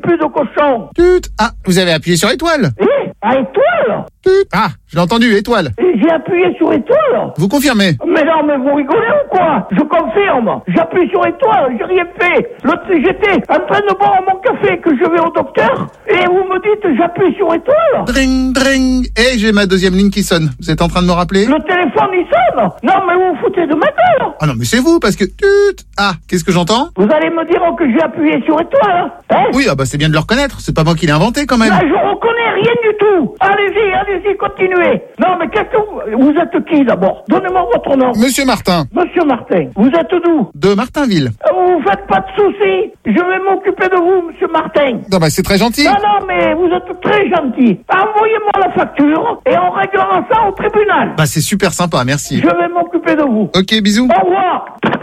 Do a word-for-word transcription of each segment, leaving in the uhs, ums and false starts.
plus de cochon. Tut. Ah, vous avez appuyé sur étoile. Eh, à étoile. Tut. Ah, je l'ai entendu, étoile. Et j'ai appuyé sur étoile. Vous confirmez? Mais non, mais vous rigolez ou quoi? Je confirme. J'appuie sur étoile, j'ai rien fait. L'autre, j'étais en train de boire mon café que je vais au docteur. Et vous me dites, j'appuie sur étoile. Dring, dring. Et j'ai ma deuxième ligne qui sonne. Vous êtes en train de me rappeler? Le téléphone, il sonne. Non, mais vous vous foutez de ma gueule. Ah non, mais c'est vous, parce que... Tut. Ah, qu'est-ce que j'entends? Vous allez me dire que j'ai appuyé sur étoile, hein? Oui, ah bah c'est bien de le reconnaître. C'est pas moi qui l'ai inventé, quand même. Là, je reconnais rien du tout. Allez-y, allez-y, continuez. Non, mais qu'est-ce que vous... Vous êtes qui, d'abord? Donnez-moi votre nom. Monsieur Martin. Monsieur Martin. Vous êtes d'où? De Martinville. Vous faites pas de soucis. Je vais m'occuper de vous, monsieur Martin. Non, bah c'est très gentil. Non, non, mais vous êtes très gentil. Envoyez-moi la facture et on réglera ça au tribunal. Bah c'est super sympa, merci. Je vais m'occuper de vous. Ok, bisous. Au revoir.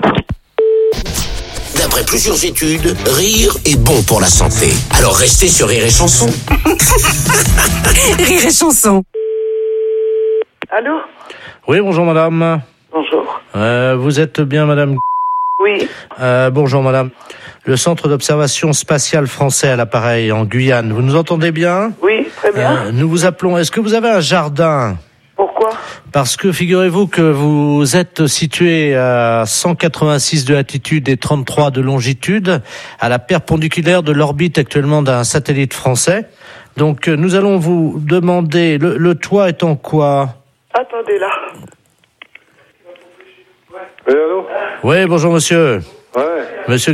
D'après plusieurs études, rire est bon pour la santé. Alors restez sur Rire et Chanson. Rire et Chanson. Allô? Oui, bonjour madame. Bonjour. Euh, vous êtes bien madame? Oui. Euh, bonjour madame. Le centre d'observation spatiale français à l'appareil en Guyane. Vous nous entendez bien? Oui, très bien. Euh, nous vous appelons. Est-ce que vous avez un jardin? Pourquoi? Parce que figurez-vous que vous êtes situé à cent quatre-vingt-six de latitude et trente-trois de longitude, à la perpendiculaire de l'orbite actuellement d'un satellite français. Donc nous allons vous demander, le, le toit est en quoi? Attendez là. Oui, allô? Oui, bonjour monsieur. Ouais. Monsieur.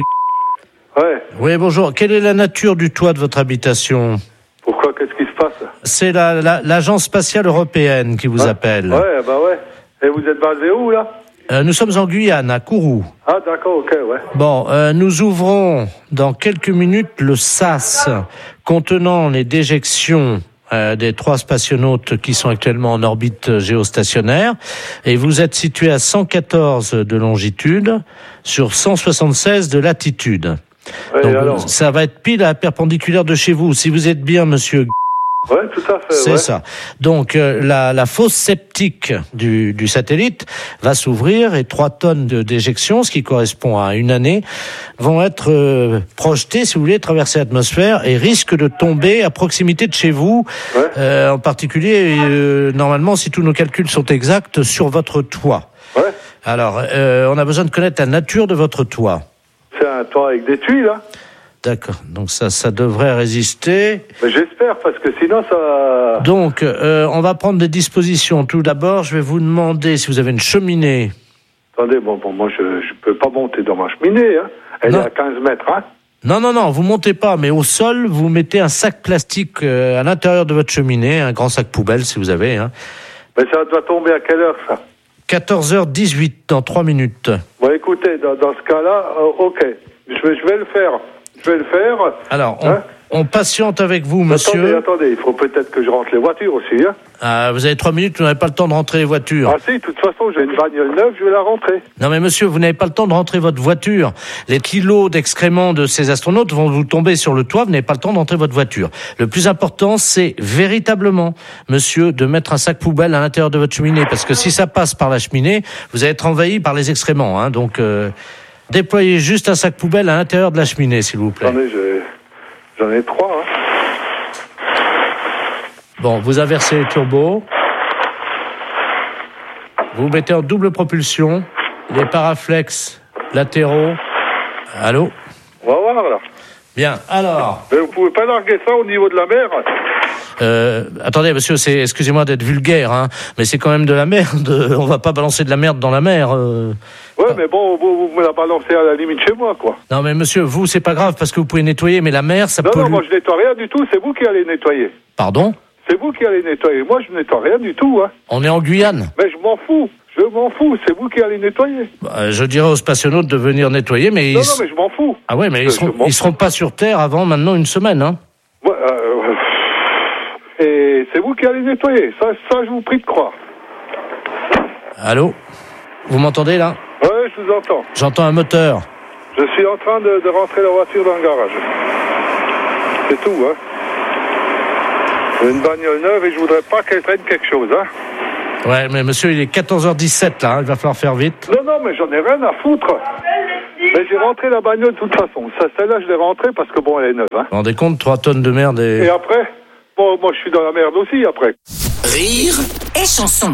Ouais. Oui, bonjour. Quelle est la nature du toit de votre habitation? Pourquoi? Qu'est-ce qui se passe? C'est la, la, l'agence spatiale européenne qui vous ah, appelle. Ouais, bah ouais. Et vous êtes basé où, là? Euh, nous sommes en Guyane, à Kourou. Ah, d'accord, ok, ouais. Bon, euh, nous ouvrons dans quelques minutes le sas contenant les déjections euh, des trois spationautes qui sont actuellement en orbite géostationnaire. Et vous êtes situé à cent quatorze de longitude sur cent soixante-seize de latitude. Ouais, donc, alors ça va être pile à la perpendiculaire de chez vous. Si vous êtes bien, monsieur. Ouais, tout à fait. C'est ouais. ça. Donc euh, la, la fosse septique du, du satellite va s'ouvrir et trois tonnes de déjection, ce qui correspond à une année, vont être euh, projetées, si vous voulez, traverser l'atmosphère et risquent de tomber à proximité de chez vous. Ouais. Euh, en particulier, euh, normalement, si tous nos calculs sont exacts, sur votre toit. Ouais. Alors, euh, on a besoin de connaître la nature de votre toit. C'est un toit avec des tuiles, là. D'accord. Donc ça, ça devrait résister. Mais j'espère, parce que sinon, ça... Donc, euh, on va prendre des dispositions. Tout d'abord, je vais vous demander si vous avez une cheminée. Attendez, bon, bon moi, je je peux pas monter dans ma cheminée, hein. Elle Non. est à quinze mètres, hein. Non, non, non, vous montez pas, mais au sol, vous mettez un sac plastique euh, à l'intérieur de votre cheminée, un grand sac poubelle si vous avez. Hein. Mais ça doit tomber à quelle heure, ça? quatorze heures dix-huit, dans trois minutes. Bon, écoutez, dans, dans ce cas-là, euh, ok. Je vais, je vais le faire. Je vais le faire. Alors, on, Hein on patiente avec vous, monsieur. Attendez, attendez, il faut peut-être que je rentre les voitures aussi, hein. Ah, vous avez trois minutes, vous n'avez pas le temps de rentrer les voitures. Ah si, de toute façon, j'ai une bagnole neuve, je vais la rentrer. Non mais monsieur, vous n'avez pas le temps de rentrer votre voiture. Les kilos d'excréments de ces astronautes vont vous tomber sur le toit, vous n'avez pas le temps de rentrer votre voiture. Le plus important, c'est véritablement, monsieur, de mettre un sac poubelle à l'intérieur de votre cheminée, parce que si ça passe par la cheminée, vous allez être envahi par les excréments, hein. Donc, euh, déployez juste un sac poubelle à l'intérieur de la cheminée, s'il vous plaît. Attendez, j'ai... j'en ai trois, hein. Bon, vous inversez les turbos. Vous mettez en double propulsion les paraflex latéraux. Allô? On va voir, là. Bien, alors... Mais vous pouvez pas larguer ça au niveau de la mer? Euh, attendez, monsieur, c'est, excusez-moi d'être vulgaire, hein, mais c'est quand même de la merde. On va pas balancer de la merde dans la mer. Euh... Ouais, mais bon, vous, vous me la balancez à la limite chez moi, quoi. Non, mais monsieur, vous, c'est pas grave parce que vous pouvez nettoyer, mais la mer, ça Non, pollue. non, moi je nettoie rien du tout, c'est vous qui allez nettoyer. Pardon? C'est vous qui allez nettoyer. Moi, je nettoie rien du tout, hein. On est en Guyane. Mais je m'en fous. Je m'en fous. C'est vous qui allez nettoyer. Bah, je dirais aux spationautes de venir nettoyer, mais... Non, ils... non, mais je m'en fous. Ah ouais, mais Je- ils seront, je m'en ils seront pas sur Terre avant maintenant une semaine, hein. Ouais, euh, et c'est vous qui allez nettoyer. Ça, ça, je vous prie de croire. Allô? Vous m'entendez, là? Ouais, je vous entends. J'entends un moteur. Je suis en train de, de rentrer la voiture dans le garage. C'est tout, hein. J'ai une bagnole neuve et je voudrais pas qu'elle traîne quelque chose, hein. Ouais, mais monsieur, il est quatorze heures dix-sept, là, hein, il va falloir faire vite. Non, non, mais j'en ai rien à foutre. Mais j'ai rentré la bagnole de toute façon. Ça, celle-là, je l'ai rentrée parce que bon, elle est neuve. Hein. Vous vous rendez compte, trois tonnes de merde et... Et après, bon, moi, je suis dans la merde aussi, après. Rire Et chanson.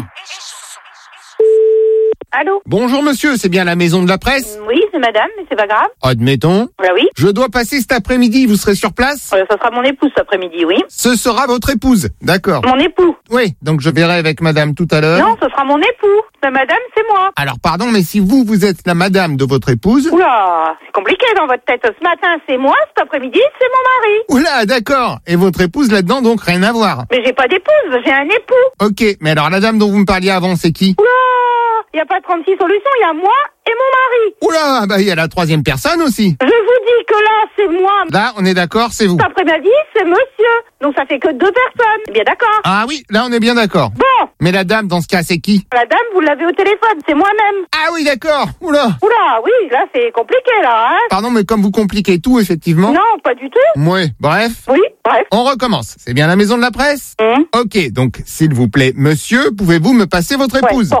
Allô? Bonjour monsieur, c'est bien la maison de la presse? Oui, c'est madame, mais c'est pas grave. Admettons. Bah oui. Je dois passer cet après-midi, vous serez sur place? Euh, ça sera mon épouse cet après-midi, oui. Ce sera votre épouse, d'accord. Mon époux. Oui, donc je verrai avec madame tout à l'heure. Non, ce sera mon époux. La madame, c'est moi. Alors pardon, mais si vous, vous êtes la madame de votre épouse... Oula, c'est compliqué dans votre tête. Ce matin, c'est moi, cet après-midi, c'est mon mari. Oula, d'accord. Et votre épouse là-dedans, donc rien à voir. Mais j'ai pas d'épouse, j'ai un époux. Ok, mais alors la dame dont vous me parliez avant, c'est qui? Oula, il y a pas trente-six solutions, il y a moi et mon mari. Oula, bah il y a la troisième personne aussi. Je vous dis que là, c'est moi. Là, on est d'accord, c'est vous. Cet après-midi, c'est monsieur. Donc ça fait que deux personnes. Bien d'accord. Ah oui, là on est bien d'accord. Bon, Mais la dame, dans ce cas, c'est qui? la dame, vous l'avez au téléphone, c'est moi-même. Ah oui, d'accord. Oula. Oula, oui, là, c'est compliqué, là, hein. Pardon, mais comme vous compliquez tout, effectivement. Non, pas du tout. Ouais, bref. Oui, bref. On recommence. C'est bien la maison de la presse? Hum. Ok, donc, s'il vous plaît, monsieur, pouvez-vous me passer votre Ouais, épouse? bon.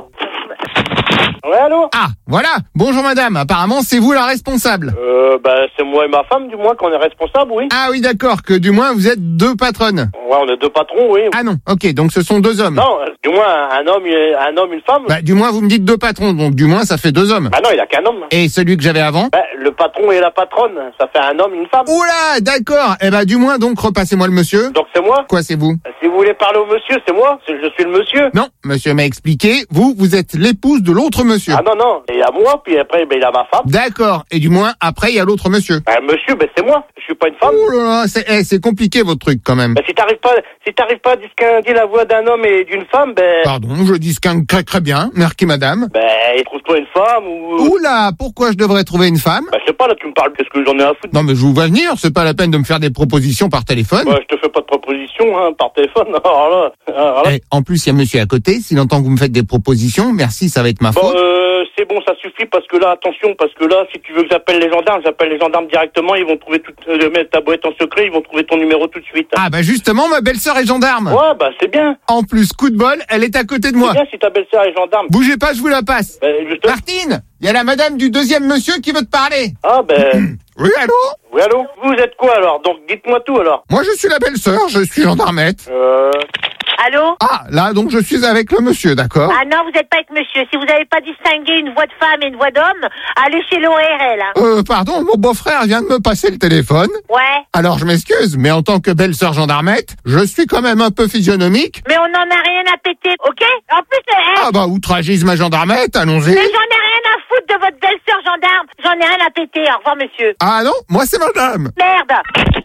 Ouais, allô? Ah, voilà. Bonjour madame, apparemment c'est vous la responsable. Euh, bah, c'est moi et ma femme, du moins, qu'on est responsable, oui. Ah oui, d'accord, que du moins vous êtes deux patronnes. Ouais, on est deux patrons, oui. Ah non, ok, donc ce sont deux hommes. Non, euh, du moins, un homme, et- un homme, une femme. Bah, du moins vous me dites deux patrons, donc du moins ça fait deux hommes. Bah non, il a qu'un homme. Et celui que j'avais avant? Bah, le patron et la patronne, ça fait un homme, une femme. Oula, d'accord. Eh bah, du moins donc repassez-moi le monsieur. Donc c'est moi. Quoi, c'est vous? Si vous voulez parler au monsieur, c'est moi. C'est- Je suis le monsieur. Non, monsieur m'a expliqué, vous, vous êtes l'épouse de l'autre monsieur. Ah non, non. Il y a moi, puis après, ben, il y a ma femme. D'accord, et du moins après il y a l'autre monsieur. Bah, monsieur, ben, c'est moi. Je suis pas une femme. Oh là là, c'est eh, c'est compliqué votre truc quand même. Bah, si t'arrives pas, si t'arrives pas à distinguer la voix d'un homme et d'une femme, ben, Pardon, je distingue très très bien, merci madame. ben, trouve-toi une femme ou... Oula, pourquoi je devrais trouver une femme? Bah, je sais pas, là, tu me parles, qu'est-ce que j'en ai à foutre? Non mais je vous vois venir, c'est pas la peine de me faire des propositions par téléphone. Ouais, je te fais pas de proposition, hein, par téléphone. Alors là, alors là. Eh, en plus il y a monsieur à côté, s'il entend que vous me faites des propositions, merci, ça va être ma Bon, faute. euh, c'est bon, ça suffit, parce que là, attention, parce que là, si tu veux que j'appelle les gendarmes, j'appelle les gendarmes directement, ils vont trouver tout, euh, mettre ta boîte en secret, ils vont trouver ton numéro tout de suite. Ah bah justement, ma belle-sœur est gendarme. Ouais, bah, c'est bien. En plus, coup de bol, elle est à côté de moi. C'est bien si ta belle-sœur est gendarme. Bougez pas, je vous la passe. Ben, je te... Martine, il y a la madame du deuxième monsieur qui veut te parler. Ah, ben, Oui, allô? oui, allô? Vous êtes quoi, alors? Donc, dites-moi tout, alors. Moi je suis la belle-sœur, je suis gendarmette. Euh... Allô? Ah, là donc je suis avec le monsieur, d'accord? Ah non, vous n'êtes pas avec monsieur. Si vous n'avez pas distingué une voix de femme et une voix d'homme, allez chez l'O R L. Hein. Euh, pardon, mon beau-frère vient de me passer le téléphone. Ouais. Alors je m'excuse, mais en tant que belle-sœur gendarmette, je suis quand même un peu physionomique. Mais on n'en a rien à péter, ok? En plus, euh, Ah bah, outragisme à gendarmette, allons-y. mais j'en ai rien à foutre de votre belle-sœur gendarme. J'en ai rien à péter. Au revoir, monsieur. Ah non, moi c'est madame. Merde.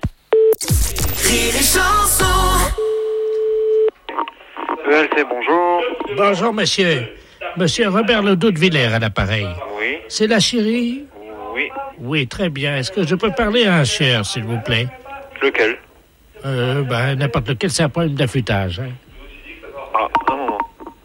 Rire et chanson. E L C, bonjour. Bonjour, monsieur. Monsieur Robert Ledoux de Villers à l'appareil. Oui, C'est la chérie? oui. Oui, très bien. Est-ce que je peux parler à un cher, s'il vous plaît? Lequel? Euh, ben, n'importe lequel, c'est un problème d'affûtage. Hein. Ah, un moment.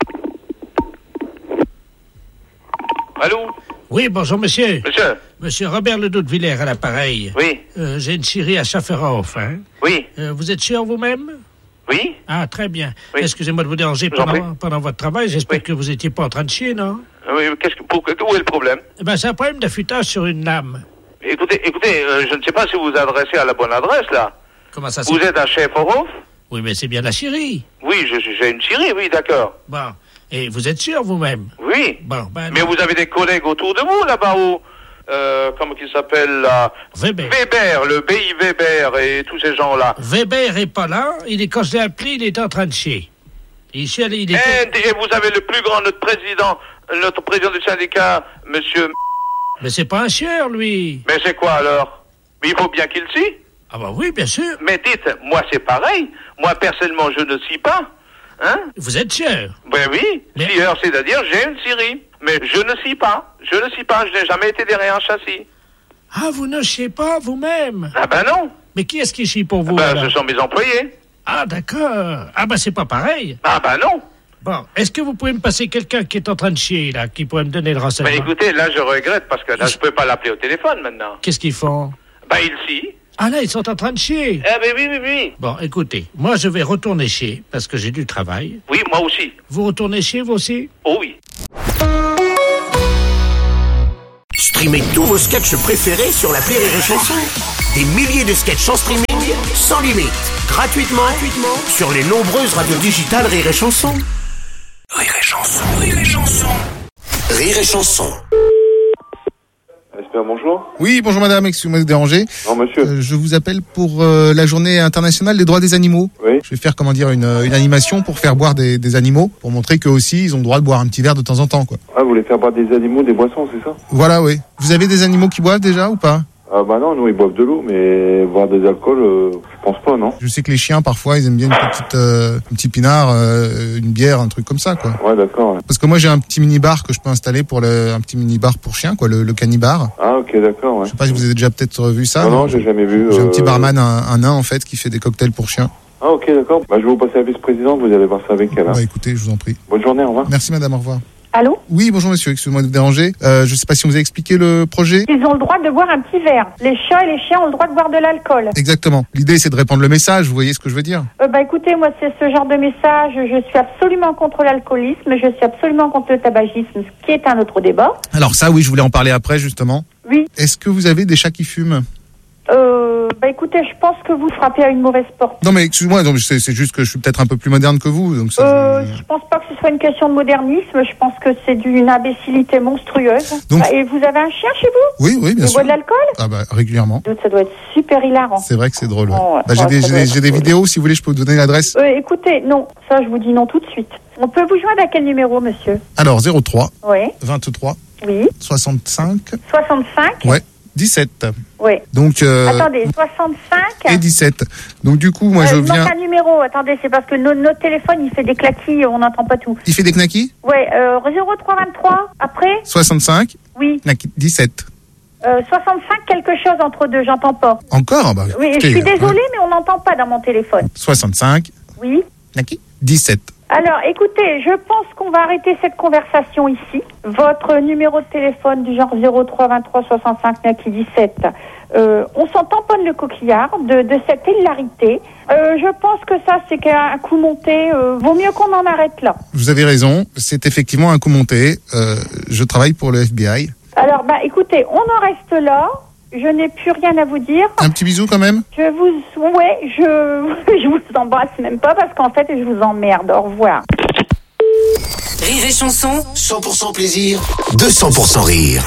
Allô? Oui, bonjour, monsieur. Monsieur? Monsieur Robert Ledoux de Villers à l'appareil. Oui, Euh, j'ai une chérie à Schafferhof, hein. oui, Euh, vous êtes sûr vous-même? oui. Ah, très bien. Oui. Excusez-moi de vous déranger vous en pendant, pendant votre travail. J'espère Oui. que vous n'étiez pas en train de chier, non? Oui, qu'est-ce que, pour, où est le problème? Eh ben, c'est un problème d'affûtage sur une lame. Écoutez, écoutez, euh, je ne sais pas si vous vous adressez à la bonne adresse, là. Comment ça se Vous êtes à Schäferhof? Oui, mais c'est bien la chérie. Oui, je- je- j'ai une Syrie, oui, d'accord. Bon. Et vous êtes sûr vous-même? Oui. Bon, ben. Mais non. vous avez des collègues autour de vous, là-bas, où, euh, comment qu'il s'appelle, là? Weber. Weber, le B I Weber et tous ces gens-là. Weber est pas là. Il est, quand je l'ai appelé, il était en train de chier. Il chiale, il était... Et, et vous avez le plus grand, notre président, notre président du syndicat, monsieur... Mais c'est pas un chieur, lui. Mais c'est quoi, alors? Mais il faut bien qu'il scie. Ah bah oui, bien sûr. Mais dites, moi, c'est pareil. Moi, personnellement, je ne scie pas. Hein? Vous êtes chieur. Ben oui, Mais- scieur, c'est-à-dire j'ai une scierie. Mais je ne scie pas. Je ne scie pas. Je n'ai jamais été derrière un châssis. Ah, vous ne chiez pas vous-même. Ah ben non. Mais qui est-ce qui chie pour vous, Ben, alors? ce sont mes employés. Ah, d'accord. Ah, bah c'est pas pareil. Ah ben non. Bon, est-ce que vous pouvez me passer quelqu'un qui est en train de chier, là, qui pourrait me donner le Ben renseignement? écoutez, là, je regrette parce que là, je peux pas l'appeler au téléphone maintenant. Qu'est-ce qu'ils font? Ben il scie. Ah là, ils sont en train de chier. Eh ben oui, oui, oui. Bon, écoutez, moi je vais retourner chier, parce que j'ai du travail. Oui, moi aussi. Vous retournez chier, vous aussi? Oh oui. Streamez tous vos sketchs préférés sur l'appli Rire et Chanson. Des milliers de sketchs en streaming, sans limite, gratuitement, gratuitement sur les nombreuses radios digitales Rire et Chanson. Rire et Chanson, Rire et Chanson. Rire et Chanson. Espère, bonjour. Oui, bonjour madame, excusez-moi de déranger. Non, monsieur. Euh, je vous appelle pour euh, la journée internationale des droits des animaux. Oui. Je vais faire, comment dire, une, une animation pour faire boire des, des animaux, pour montrer qu'eux aussi, ils ont le droit de boire un petit verre de temps en temps, quoi. Ah, vous voulez faire boire des animaux, des boissons, c'est ça? Voilà, oui. Vous avez des animaux qui boivent déjà ou pas? Ah bah non, nous ils boivent de l'eau, mais boire des alcools, euh, je pense pas, non. Je sais que les chiens, parfois, ils aiment bien une petite, euh, un petit pinard, euh, une bière, un truc comme ça, quoi. Ouais, d'accord. Ouais. Parce que moi, j'ai un petit mini-bar que je peux installer pour le, un petit mini-bar pour chien, quoi, le, le canibar. Ah, ok, d'accord, ouais. Je sais pas si vous avez déjà peut-être vu ça. Non, non, j'ai jamais vu. J'ai euh... un petit barman, un, un nain, en fait, qui fait des cocktails pour chiens. Ah, ok, d'accord. Bah, je vais vous passer la vice-présidente, vous allez voir ça avec elle. Hein. Bah, écoutez, je vous en prie. Bonne journée, au revoir. Merci madame, au revoir. Allô? Oui, bonjour monsieur, excusez-moi de vous déranger. Euh, je sais pas si on vous a expliqué le projet. Ils ont le droit de boire un petit verre. Les chats et les chiens ont le droit de boire de l'alcool. Exactement. L'idée, c'est de répandre le message, vous voyez ce que je veux dire? Euh, bah écoutez, moi c'est ce genre de message. Je suis absolument contre l'alcoolisme. Je suis absolument contre le tabagisme, ce qui est un autre débat. Alors ça, oui, je voulais en parler après, justement. Oui. Est-ce que vous avez des chats qui fument? Euh, bah écoutez, je pense que vous frappez à une mauvaise porte. Non mais excuse-moi, non, mais c'est, c'est juste que je suis peut-être un peu plus moderne que vous. Donc ça, Euh, je... je pense pas que ce soit une question de modernisme. Je pense que c'est d'une imbécilité monstrueuse. Donc- Ah, et vous avez un chien chez vous? Oui, oui, bien Il sûr. boit de l'alcool? Ah bah régulièrement. Ça doit être super hilarant. C'est vrai que c'est drôle. Ouais. Oh, ouais. Bah, j'ai Ouais, des, ça j'ai doit des, être j'ai des drôle. vidéos, si vous voulez, je peux vous donner l'adresse. Euh, écoutez, non, ça je vous dis non tout de suite. On peut vous joindre à quel numéro, monsieur? Alors zéro trois Oui, vingt-trois oui. soixante-cinq soixante-cinq? ouais dix-sept. Oui. Donc euh, Attendez, soixante-cinq? et dix-sept. Donc du coup, moi Euh, je il viens. manque un numéro, attendez, c'est parce que no- notre téléphone il fait des claquis, on n'entend pas tout. Il fait des knackis. Ouais, euh, zéro trois vingt-trois, après? soixante-cinq Oui. knackis, dix-sept. Euh, soixante-cinq quelque chose entre deux, j'entends pas. Encore bah, Oui, écoutez, je suis euh, désolée, mais on n'entend pas dans mon téléphone. soixante-cinq Oui. knackis, dix-sept. Alors, écoutez, je pense qu'on va arrêter cette conversation ici. Votre numéro de téléphone du genre zéro trois vingt-trois soixante-cinq Naki dix-sept, euh, on s'en tamponne le coquillard de, de cette hilarité. Euh, je pense que ça, c'est qu'un coup monté. Euh, vaut mieux qu'on en arrête là. Vous avez raison, c'est effectivement un coup monté. Euh, je travaille pour le F B I. Alors, bah, écoutez, on en reste là. Je n'ai plus rien à vous dire. Un petit bisou quand même. Je vous, ouais, je, je vous embrasse même pas parce qu'en fait, je vous emmerde. Au revoir. Rire et Chanson. cent pour cent plaisir, deux cents pour cent rire.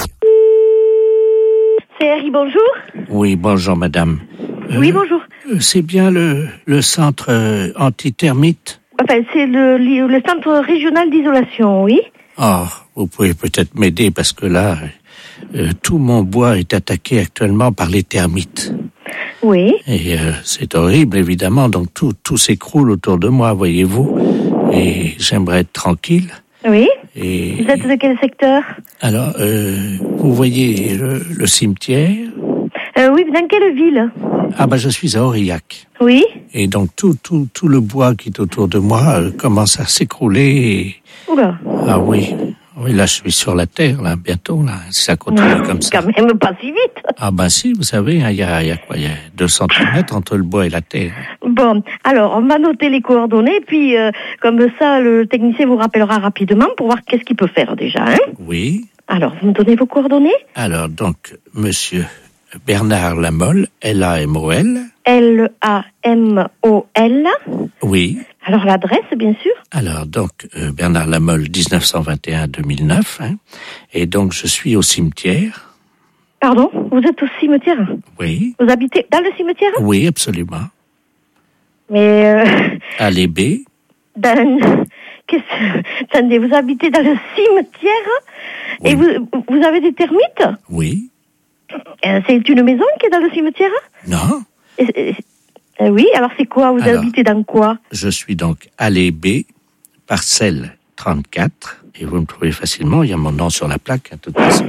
C'est Harry, bonjour. Oui, bonjour madame. Euh, Oui, bonjour. euh, C'est bien le, le centre euh, antithermite? Enfin, c'est le, le centre régional d'isolation, oui. Oh, vous pouvez peut-être m'aider parce que là, euh, tout mon bois est attaqué actuellement par les termites. Oui. Et euh, c'est horrible, évidemment, donc tout, tout s'écroule autour de moi, voyez-vous. Et j'aimerais être tranquille. Oui. Et Vous êtes de quel secteur? alors, euh, vous voyez le, le cimetière? euh, Oui, dans quelle ville? Ah ben, je suis à Aurillac. Oui. Et donc tout, tout, tout le bois qui est autour de moi euh, commence à s'écrouler. Et... Oula. Ah oui, oui, là je suis sur la terre, là, bientôt, là, si ça continue comme ça. Quand même pas si vite. Ah ben si, vous savez, il y a, y a quoi, il y a deux centimètres entre le bois et la terre. Bon, alors, on va noter les coordonnées, puis euh, comme ça, le technicien vous rappellera rapidement pour voir qu'est-ce qu'il peut faire déjà. Hein. Oui. Alors, vous me donnez vos coordonnées? Alors donc, monsieur Bernard Lamolle, L A M O L. L A M O L. Oui. Alors, l'adresse, bien sûr. Alors donc, euh, Bernard Lamolle, dix-neuf cent vingt et un à deux mille neuf. Hein, et donc, je suis au cimetière. Pardon? Vous êtes au cimetière? Oui. Vous habitez dans le cimetière? Oui, absolument. Mais, euh, À l'E B. dans... Qu'est-ce... Attendez, vous habitez dans le cimetière? Oui. Et vous, vous avez des termites? Oui. Euh, c'est une maison qui est dans le cimetière? Non. Et- et- euh, oui, alors c'est quoi? Vous Alors. habitez dans quoi? Je suis donc allée B, parcelle trente-quatre, et vous me trouvez facilement, il y a mon nom sur la plaque, à toute façon.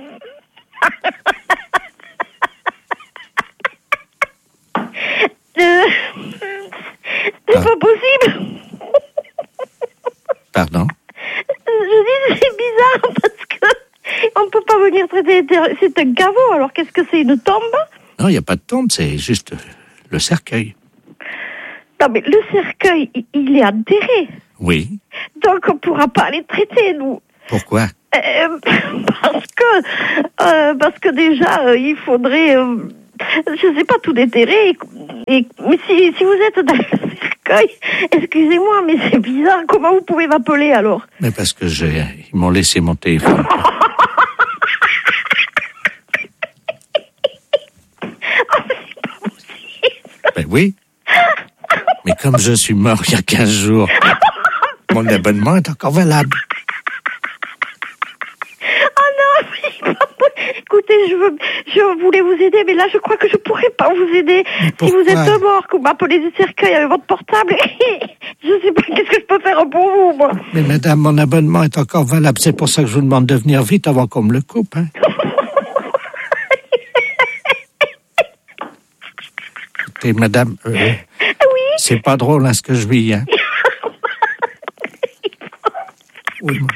Euh, c'est Ah. pas possible. Pardon? Je dis c'est bizarre parce que on peut pas venir traiter. C'est un caveau. Alors qu'est-ce que c'est, une tombe? Non, il n'y a pas de tombe, c'est juste le cercueil. Non mais le cercueil, il- il est enterré. Oui. Donc on pourra pas les traiter, nous. Pourquoi? Euh, parce que, euh, parce que déjà, euh, il faudrait, euh, je sais pas, tout déterrer. Et, et, mais si, si vous êtes dans le cercueil, excusez-moi, mais c'est bizarre. Comment vous pouvez m'appeler alors? Mais parce que j'ai, ils m'ont laissé mon téléphone. Ben oui. Mais comme je suis mort il y a quinze jours, mon abonnement est encore valable. Oh non, écoutez, je veux, je voulais vous aider, mais là, je crois que je pourrais pas vous aider. Si vous êtes mort, que vous m'appelez du cercueil avec votre portable, je sais pas qu'est-ce que je peux faire pour vous, moi. Mais madame, mon abonnement est encore valable. C'est pour ça que je vous demande de venir vite avant qu'on me le coupe, hein. Écoutez, madame, euh, oui. C'est pas drôle, hein, ce que je vis, hein. Oui, moi.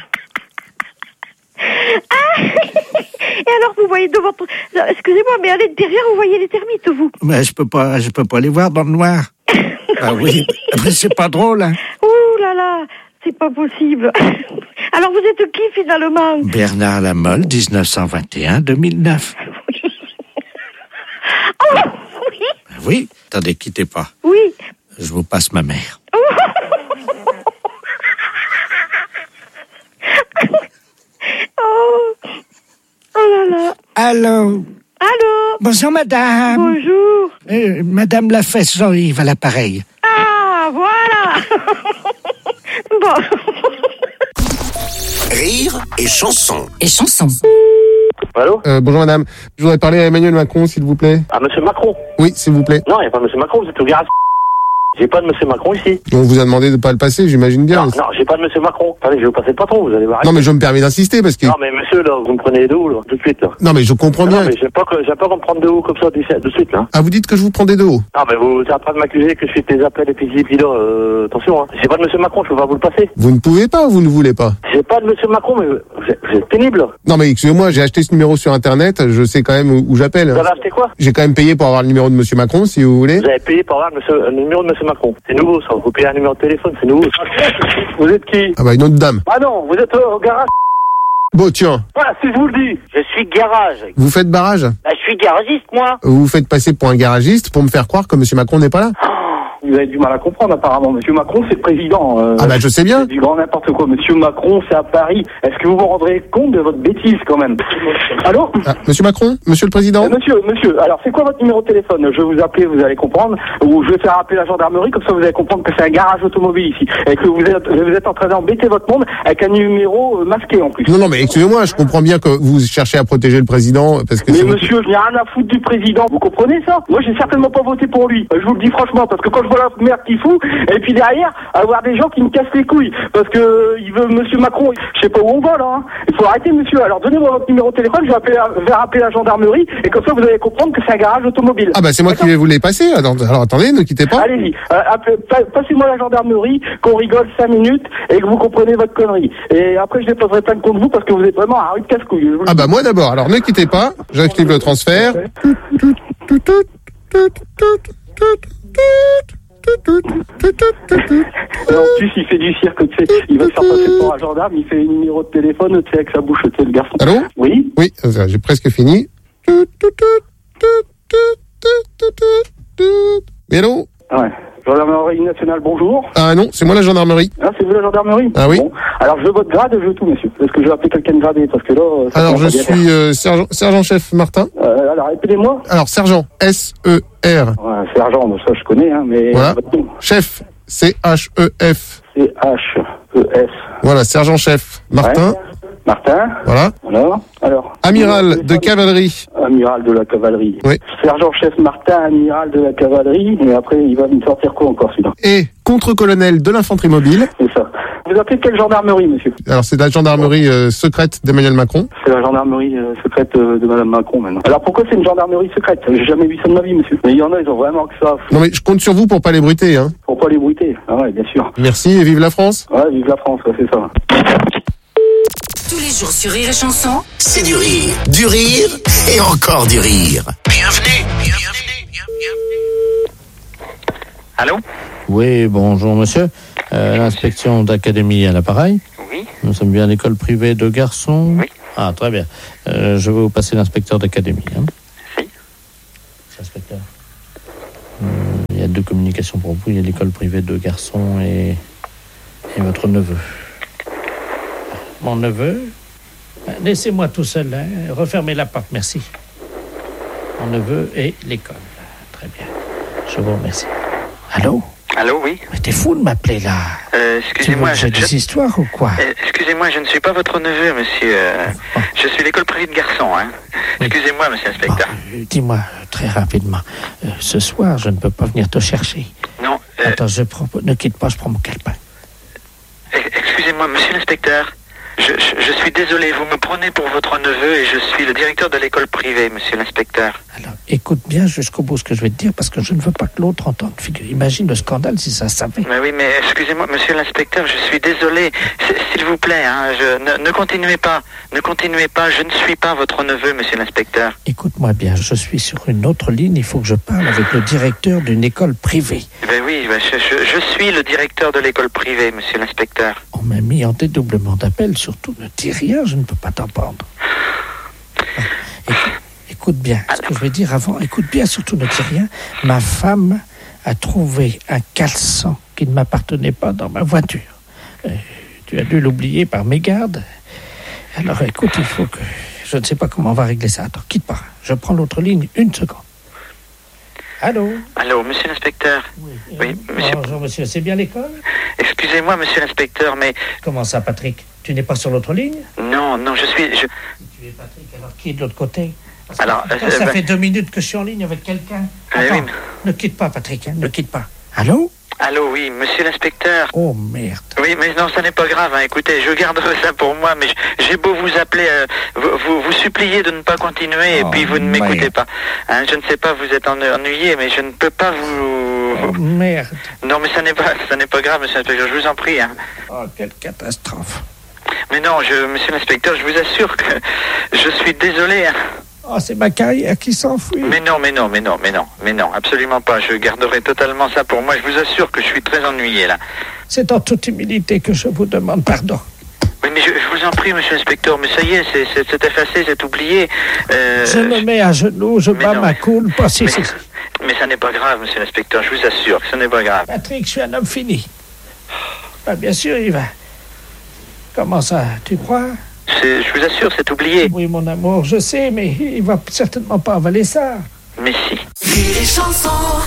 Ah, et alors, vous voyez de votre... Excusez-moi, mais allez derrière, vous voyez les termites, vous. Mais je peux pas, je peux pas les voir dans le noir. Ah oui, mais c'est pas drôle, hein. Ouh là là, c'est pas possible. Alors, vous êtes qui, finalement? Bernard Lamolle, dix-neuf cent vingt et un à deux mille neuf. Oui. Oh, oui. Ben oui, attendez, quittez pas. Oui. Je vous passe ma mère. Oh, oh là là. Allô. Allô. Bonjour, madame. Bonjour. Euh, madame la fesse Jean-Yves à l'appareil. Ah, voilà. Bon. Rire et chanson. Et chanson. Allô Euh, bonjour madame, je voudrais parler à Emmanuel Macron s'il vous plaît. Ah, monsieur Macron? Oui, s'il vous plaît. Non, il n'y a pas monsieur Macron, vous êtes au garage. J'ai pas de monsieur Macron ici. On vous a demandé de pas le passer, j'imagine bien. Non, non, j'ai pas de monsieur Macron. Attendez, je vais vous passer le patron, vous allez voir. Non, mais je me permets d'insister parce que... Non, mais monsieur, là, vous me prenez de où, là, tout de suite, là? Non, mais je comprends bien. Non, mais j'aime pas, que, j'aime pas qu'on me prenne de haut comme ça, de suite, là. Ah, vous dites que je vous prends des dos. Non, mais vous êtes en train de m'accuser que je fais des appels et puis et puis là, euh, attention, hein. J'ai pas de monsieur Macron, je peux pas vous le passer. Vous ne pouvez pas ou vous ne voulez pas? J'ai pas de monsieur Macron, mais vous êtes, vous êtes pénible, là. Non, mais excusez-moi, j'ai acheté ce numéro sur Internet, je sais quand même où, où j'appelle. Vous avez acheté quoi? J'ai quand même payé pour avoir le numéro de monsieur Macron, si vous voulez. Vous avez payé pour avoir le, monsieur, le numéro de monsieur Macron. C'est nouveau, ça. Vous payez un numéro de téléphone, c'est nouveau. Vous êtes qui? Ah bah, une autre dame. Ah non, vous êtes au garage. Bon, tiens. Voilà, si je vous le dis. Je suis garage. Vous faites barrage? Bah, je suis garagiste, moi. Vous vous faites passer pour un garagiste pour me faire croire que monsieur Macron n'est pas là? Vous avez du mal à comprendre apparemment. Monsieur Macron, c'est le président. Euh, ah bah je sais bien. C'est du grand n'importe quoi. Monsieur Macron, c'est à Paris. Est-ce que vous vous rendrez compte de votre bêtise quand même? Allô? Ah, monsieur Macron? Monsieur le président? euh, Monsieur, monsieur, alors c'est quoi votre numéro de téléphone? Je vais vous appeler, vous allez comprendre. Ou je vais faire appeler la gendarmerie, comme ça vous allez comprendre que c'est un garage automobile ici. Et que vous êtes, vous êtes en train d'embêter votre monde avec un numéro euh, masqué en plus. Non, non, mais excusez-moi, je comprends bien que vous cherchez à protéger le président parce que... Mais monsieur, je n'ai rien à foutre du président. Vous comprenez ça? Moi, j'ai certainement pas voté pour lui. Je vous le dis franchement, parce que quand je vois la merde qu'il fout, et puis derrière, avoir des gens qui me cassent les couilles, parce que euh, il veut monsieur Macron, je sais pas où on va là, hein. Il faut arrêter monsieur, alors donnez-moi votre numéro de téléphone, je vais appeler, je vais rappeler la gendarmerie, et comme ça vous allez comprendre que c'est un garage automobile. Ah bah c'est moi qui vais vous les passer, alors, alors attendez, ne quittez pas. Allez-y, euh, appelez, passez-moi la gendarmerie, qu'on rigole cinq minutes, et que vous comprenez votre connerie. Et après je déposerai plein de contre vous, parce que vous êtes vraiment un rue de casse-couille. Ah bah moi d'abord, alors ne quittez pas, j'active le transfert. Et en plus, il fait du cirque, tu sais. Il va se faire passer pour un gendarme, il fait un numéro de téléphone, tu sais, avec sa bouche, tu sais, le garçon. Allô? Oui? Oui, j'ai presque fini. Mais allô? Ouais. Gendarmerie nationale, bonjour. Ah non, c'est moi la gendarmerie. Ah, c'est vous la gendarmerie? Ah oui. Bon. Alors, je veux votre grade, je veux tout, monsieur. Est-ce que je vais appeler quelqu'un de gradé? Parce que là... Ça alors, je suis euh, sergent, sergent-chef Martin. Euh, alors, répétez-moi. Alors, sergent, S E R. Ouais, sergent, ça je connais, hein, mais... Voilà. Chef, C H E F. C H E F. Voilà, sergent-chef Martin. Ouais. Martin. Voilà. Alors, alors. Amiral de cavalerie. Amiral de la cavalerie. Oui. Sergent-chef Martin, amiral de la cavalerie, et après, il va me sortir quoi encore, celui-là? Et contre-colonel de l'infanterie mobile. C'est ça. Vous appelez quelle gendarmerie, monsieur? Alors, c'est la gendarmerie euh, secrète d'Emmanuel Macron. C'est la gendarmerie euh, secrète euh, de madame Macron, maintenant. Alors, pourquoi c'est une gendarmerie secrète? J'ai jamais vu ça de ma vie, monsieur. Mais il y en a, ils ont vraiment que ça. Non, mais je compte sur vous pour pas les bruiter, hein. Pour pas les bruiter. Ah ouais, bien sûr. Merci et vive la France. Ouais, vive la France, ouais, c'est ça. Tous les jours sur Rire et Chanson, c'est du rire, du rire et encore du rire. Bienvenue, bienvenue, bienvenue. Allô? Oui, bonjour monsieur. Euh, l'inspection d'académie à l'appareil. Oui. Nous sommes bien à l'école privée de garçons. Oui. Ah, très bien. Euh, je vais vous passer l'inspecteur d'académie. Hein. Si. Inspecteur. Euh, il y a deux communications pour vous. Il y a l'école privée de garçons et, et votre neveu. Mon neveu, laissez-moi tout seul. Hein. Refermez la porte, merci. Mon neveu et l'école. Très bien. Je vous remercie. Allô? Allô, oui. Mais t'es fou de m'appeler là. Euh, excusez-moi. Tu veux que j'ai je, des histoires ou quoi? euh, Excusez-moi, je ne suis pas votre neveu, monsieur. Euh, oh. Je suis l'école privée de garçons, hein. Oui. Excusez-moi, monsieur l'inspecteur. Bon, euh, dis-moi euh, très rapidement. Euh, ce soir, je ne peux pas venir te chercher. Non. Euh, Attends, je prends. Ne quitte pas, je prends mon calepin. Excusez-moi, monsieur l'inspecteur. Je, je, je suis désolé, vous me prenez pour votre neveu et je suis le directeur de l'école privée, monsieur l'inspecteur. Alors, écoute bien jusqu'au bout ce que je vais te dire, parce que je ne veux pas que l'autre entende. Figure, imagine le scandale si ça savait. Mais oui, mais excusez-moi, monsieur l'inspecteur, je suis désolé. S- S'il vous plaît, hein, je, ne, ne continuez pas. Ne continuez pas, je ne suis pas votre neveu, monsieur l'inspecteur. Écoute-moi bien, je suis sur une autre ligne, il faut que je parle avec le directeur d'une école privée. Ben oui, ben je, je, je suis le directeur de l'école privée, monsieur l'inspecteur. On m'a mis en dédoublement d'appel, surtout ne dis rien, je ne peux pas t'entendre. Écoute, écoute bien, ce que je vais dire avant, écoute bien, surtout ne dis rien. Ma femme a trouvé un caleçon qui ne m'appartenait pas dans ma voiture. Euh, tu as dû l'oublier par mégarde. Alors écoute, il faut que... Je ne sais pas comment on va régler ça. Attends, quitte pas. Je prends l'autre ligne, une seconde. Allô? Allô, monsieur l'inspecteur. Oui, oui monsieur. Bonjour, monsieur. C'est bien l'école? Excusez-moi, monsieur l'inspecteur, mais... Comment ça, Patrick? Tu n'es pas sur l'autre ligne? Non, non, je suis... Je... Si tu es Patrick, alors qui est de l'autre côté? Parce alors, que, euh, ça bah... fait deux minutes que je suis en ligne avec quelqu'un. Euh, Attends, oui, mais... ne quitte pas, Patrick, hein, ne quitte pas. Allô? Allô, oui, monsieur l'inspecteur. Oh, merde. Oui, mais non, ça n'est pas grave, hein. Écoutez, je garderai ça pour moi, mais j'ai beau vous appeler, euh, vous, vous, vous supplier de ne pas continuer, oh, et puis vous ne merde. m'écoutez pas. Hein, je ne sais pas, vous êtes ennuyé, mais je ne peux pas vous... Oh, merde. Non, mais ça n'est pas, ça n'est pas grave, monsieur l'inspecteur, je vous en prie. Hein. Oh, quelle catastrophe. Mais non, je, monsieur l'inspecteur, je vous assure que je suis désolé. Hein. Oh, c'est ma carrière qui s'enfuit. Mais non, mais non, mais non, mais non, mais non, absolument pas. Je garderai totalement ça pour moi. Je vous assure que je suis très ennuyé, là. C'est en toute humilité que je vous demande pardon. Oui, mais je, je vous en prie, monsieur l'inspecteur, mais ça y est, c'est, c'est, c'est effacé, c'est oublié. Euh, je me mets à genoux, je bats ma coule. Pas si, mais, si. mais ça n'est pas grave, monsieur l'inspecteur, je vous assure que ce n'est pas grave. Patrick, je suis un homme fini. Bah, bien sûr, il va... Comment ça, tu crois? C'est, je vous assure, c'est oublié. Oui, mon amour, je sais, mais il va certainement pas avaler ça. Mais si. Les chansons.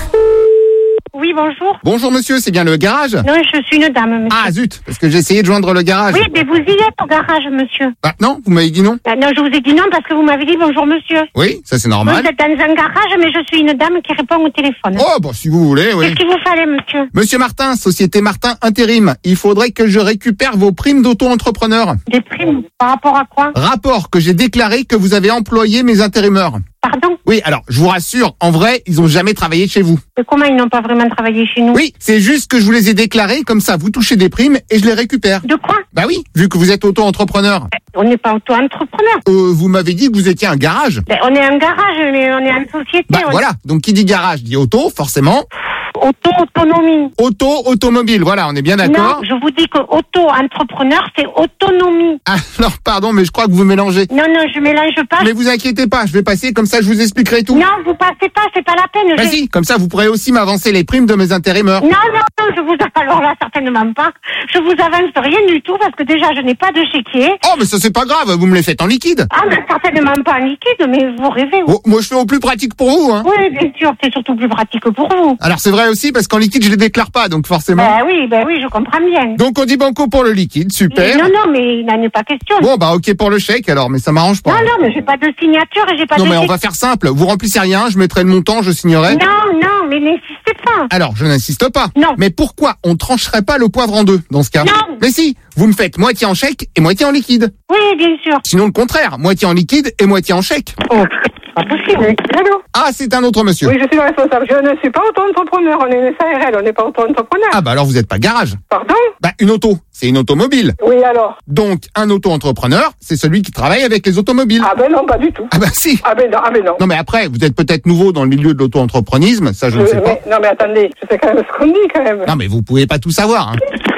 Oui, bonjour. Bonjour monsieur, c'est bien le garage? Non, je suis une dame, monsieur. Ah zut, parce que j'ai essayé de joindre le garage. Oui, mais vous y êtes au garage, monsieur. Ah non, vous m'avez dit non? Ah, non, je vous ai dit non parce que vous m'avez dit bonjour, monsieur. Oui, ça c'est normal. Vous êtes dans un garage, mais je suis une dame qui répond au téléphone. Oh, bah si vous voulez, oui. Qu'est-ce qu'il vous fallait, monsieur? Monsieur Martin, Société Martin Intérim, il faudrait que je récupère vos primes d'auto-entrepreneur. Des primes? Par rapport à quoi? Rapport que j'ai déclaré que vous avez employé mes intérimaires. Pardon? Oui, alors, je vous rassure, en vrai, ils ont jamais travaillé chez vous. Et comment ils n'ont pas vraiment travaillé chez nous? Oui, c'est juste que je vous les ai déclarés, comme ça, vous touchez des primes et je les récupère. De quoi? Bah oui, vu que vous êtes auto-entrepreneur. On n'est pas auto-entrepreneur. Euh, vous m'avez dit que vous étiez un garage. Ben, on est un garage, mais on est une société. Bah on... voilà, donc qui dit garage dit auto, forcément. Auto-autonomie. Auto-automobile, voilà, on est bien d'accord. Non, je vous dis que auto-entrepreneur, c'est autonomie. Ah, alors, pardon, mais je crois que vous mélangez. Non, non, je mélange pas. Mais vous inquiétez pas, je vais passer, comme ça je vous expliquerai tout. Non, vous passez pas, c'est pas la peine. Vas-y, je... comme ça vous pourrez aussi m'avancer les primes de mes intérimaires. Non, non, non, je vous alors là, certainement pas. Je vous avance rien du tout parce que déjà, je n'ai pas de chéquier. Oh, mais ça c'est pas grave, vous me les faites en liquide. Ah, mais certainement pas en liquide, mais vous rêvez. Oh, moi je fais au plus pratique pour vous, hein. Oui, bien sûr, c'est surtout plus pratique pour vous. Alors c'est vrai aussi parce qu'en liquide je les déclare pas, donc forcément. Ben oui, ben oui, je comprends bien. Donc on dit banco pour le liquide, super. Non, non, mais il n'en est pas question. Bon bah ok pour le chèque alors, mais ça m'arrange pas. Non, non, mais j'ai pas de signature et j'ai pas non, de... Non mais on va faire simple, vous remplissez rien, je mettrai le montant, je signerai. Non, non, mais n'insistez pas. Alors je n'insiste pas. Non. Mais pourquoi on trancherait pas le poivre en deux dans ce cas? Non. Mais si, vous me faites moitié en chèque et moitié en liquide. Oui, bien sûr. Sinon le contraire, moitié en liquide et moitié en chèque. Oh, pas possible. Allô? Ah, c'est un autre monsieur. Oui, je suis le responsable. Je ne suis pas auto-entrepreneur. On est une S A R L, on n'est pas auto-entrepreneur. Ah bah alors vous êtes pas garage. Pardon? Bah une auto, c'est une automobile. Oui, alors? Donc un auto-entrepreneur, c'est celui qui travaille avec les automobiles. Ah ben non, pas du tout. Ah bah si. Ah ben non, ah ben non. Non mais après, vous êtes peut-être nouveau dans le milieu de l'auto-entreprenisme, ça je ne Je- sais pas. mais- non mais attendez, je sais quand même ce qu'on dit quand même. Non mais vous pouvez pas tout savoir, hein.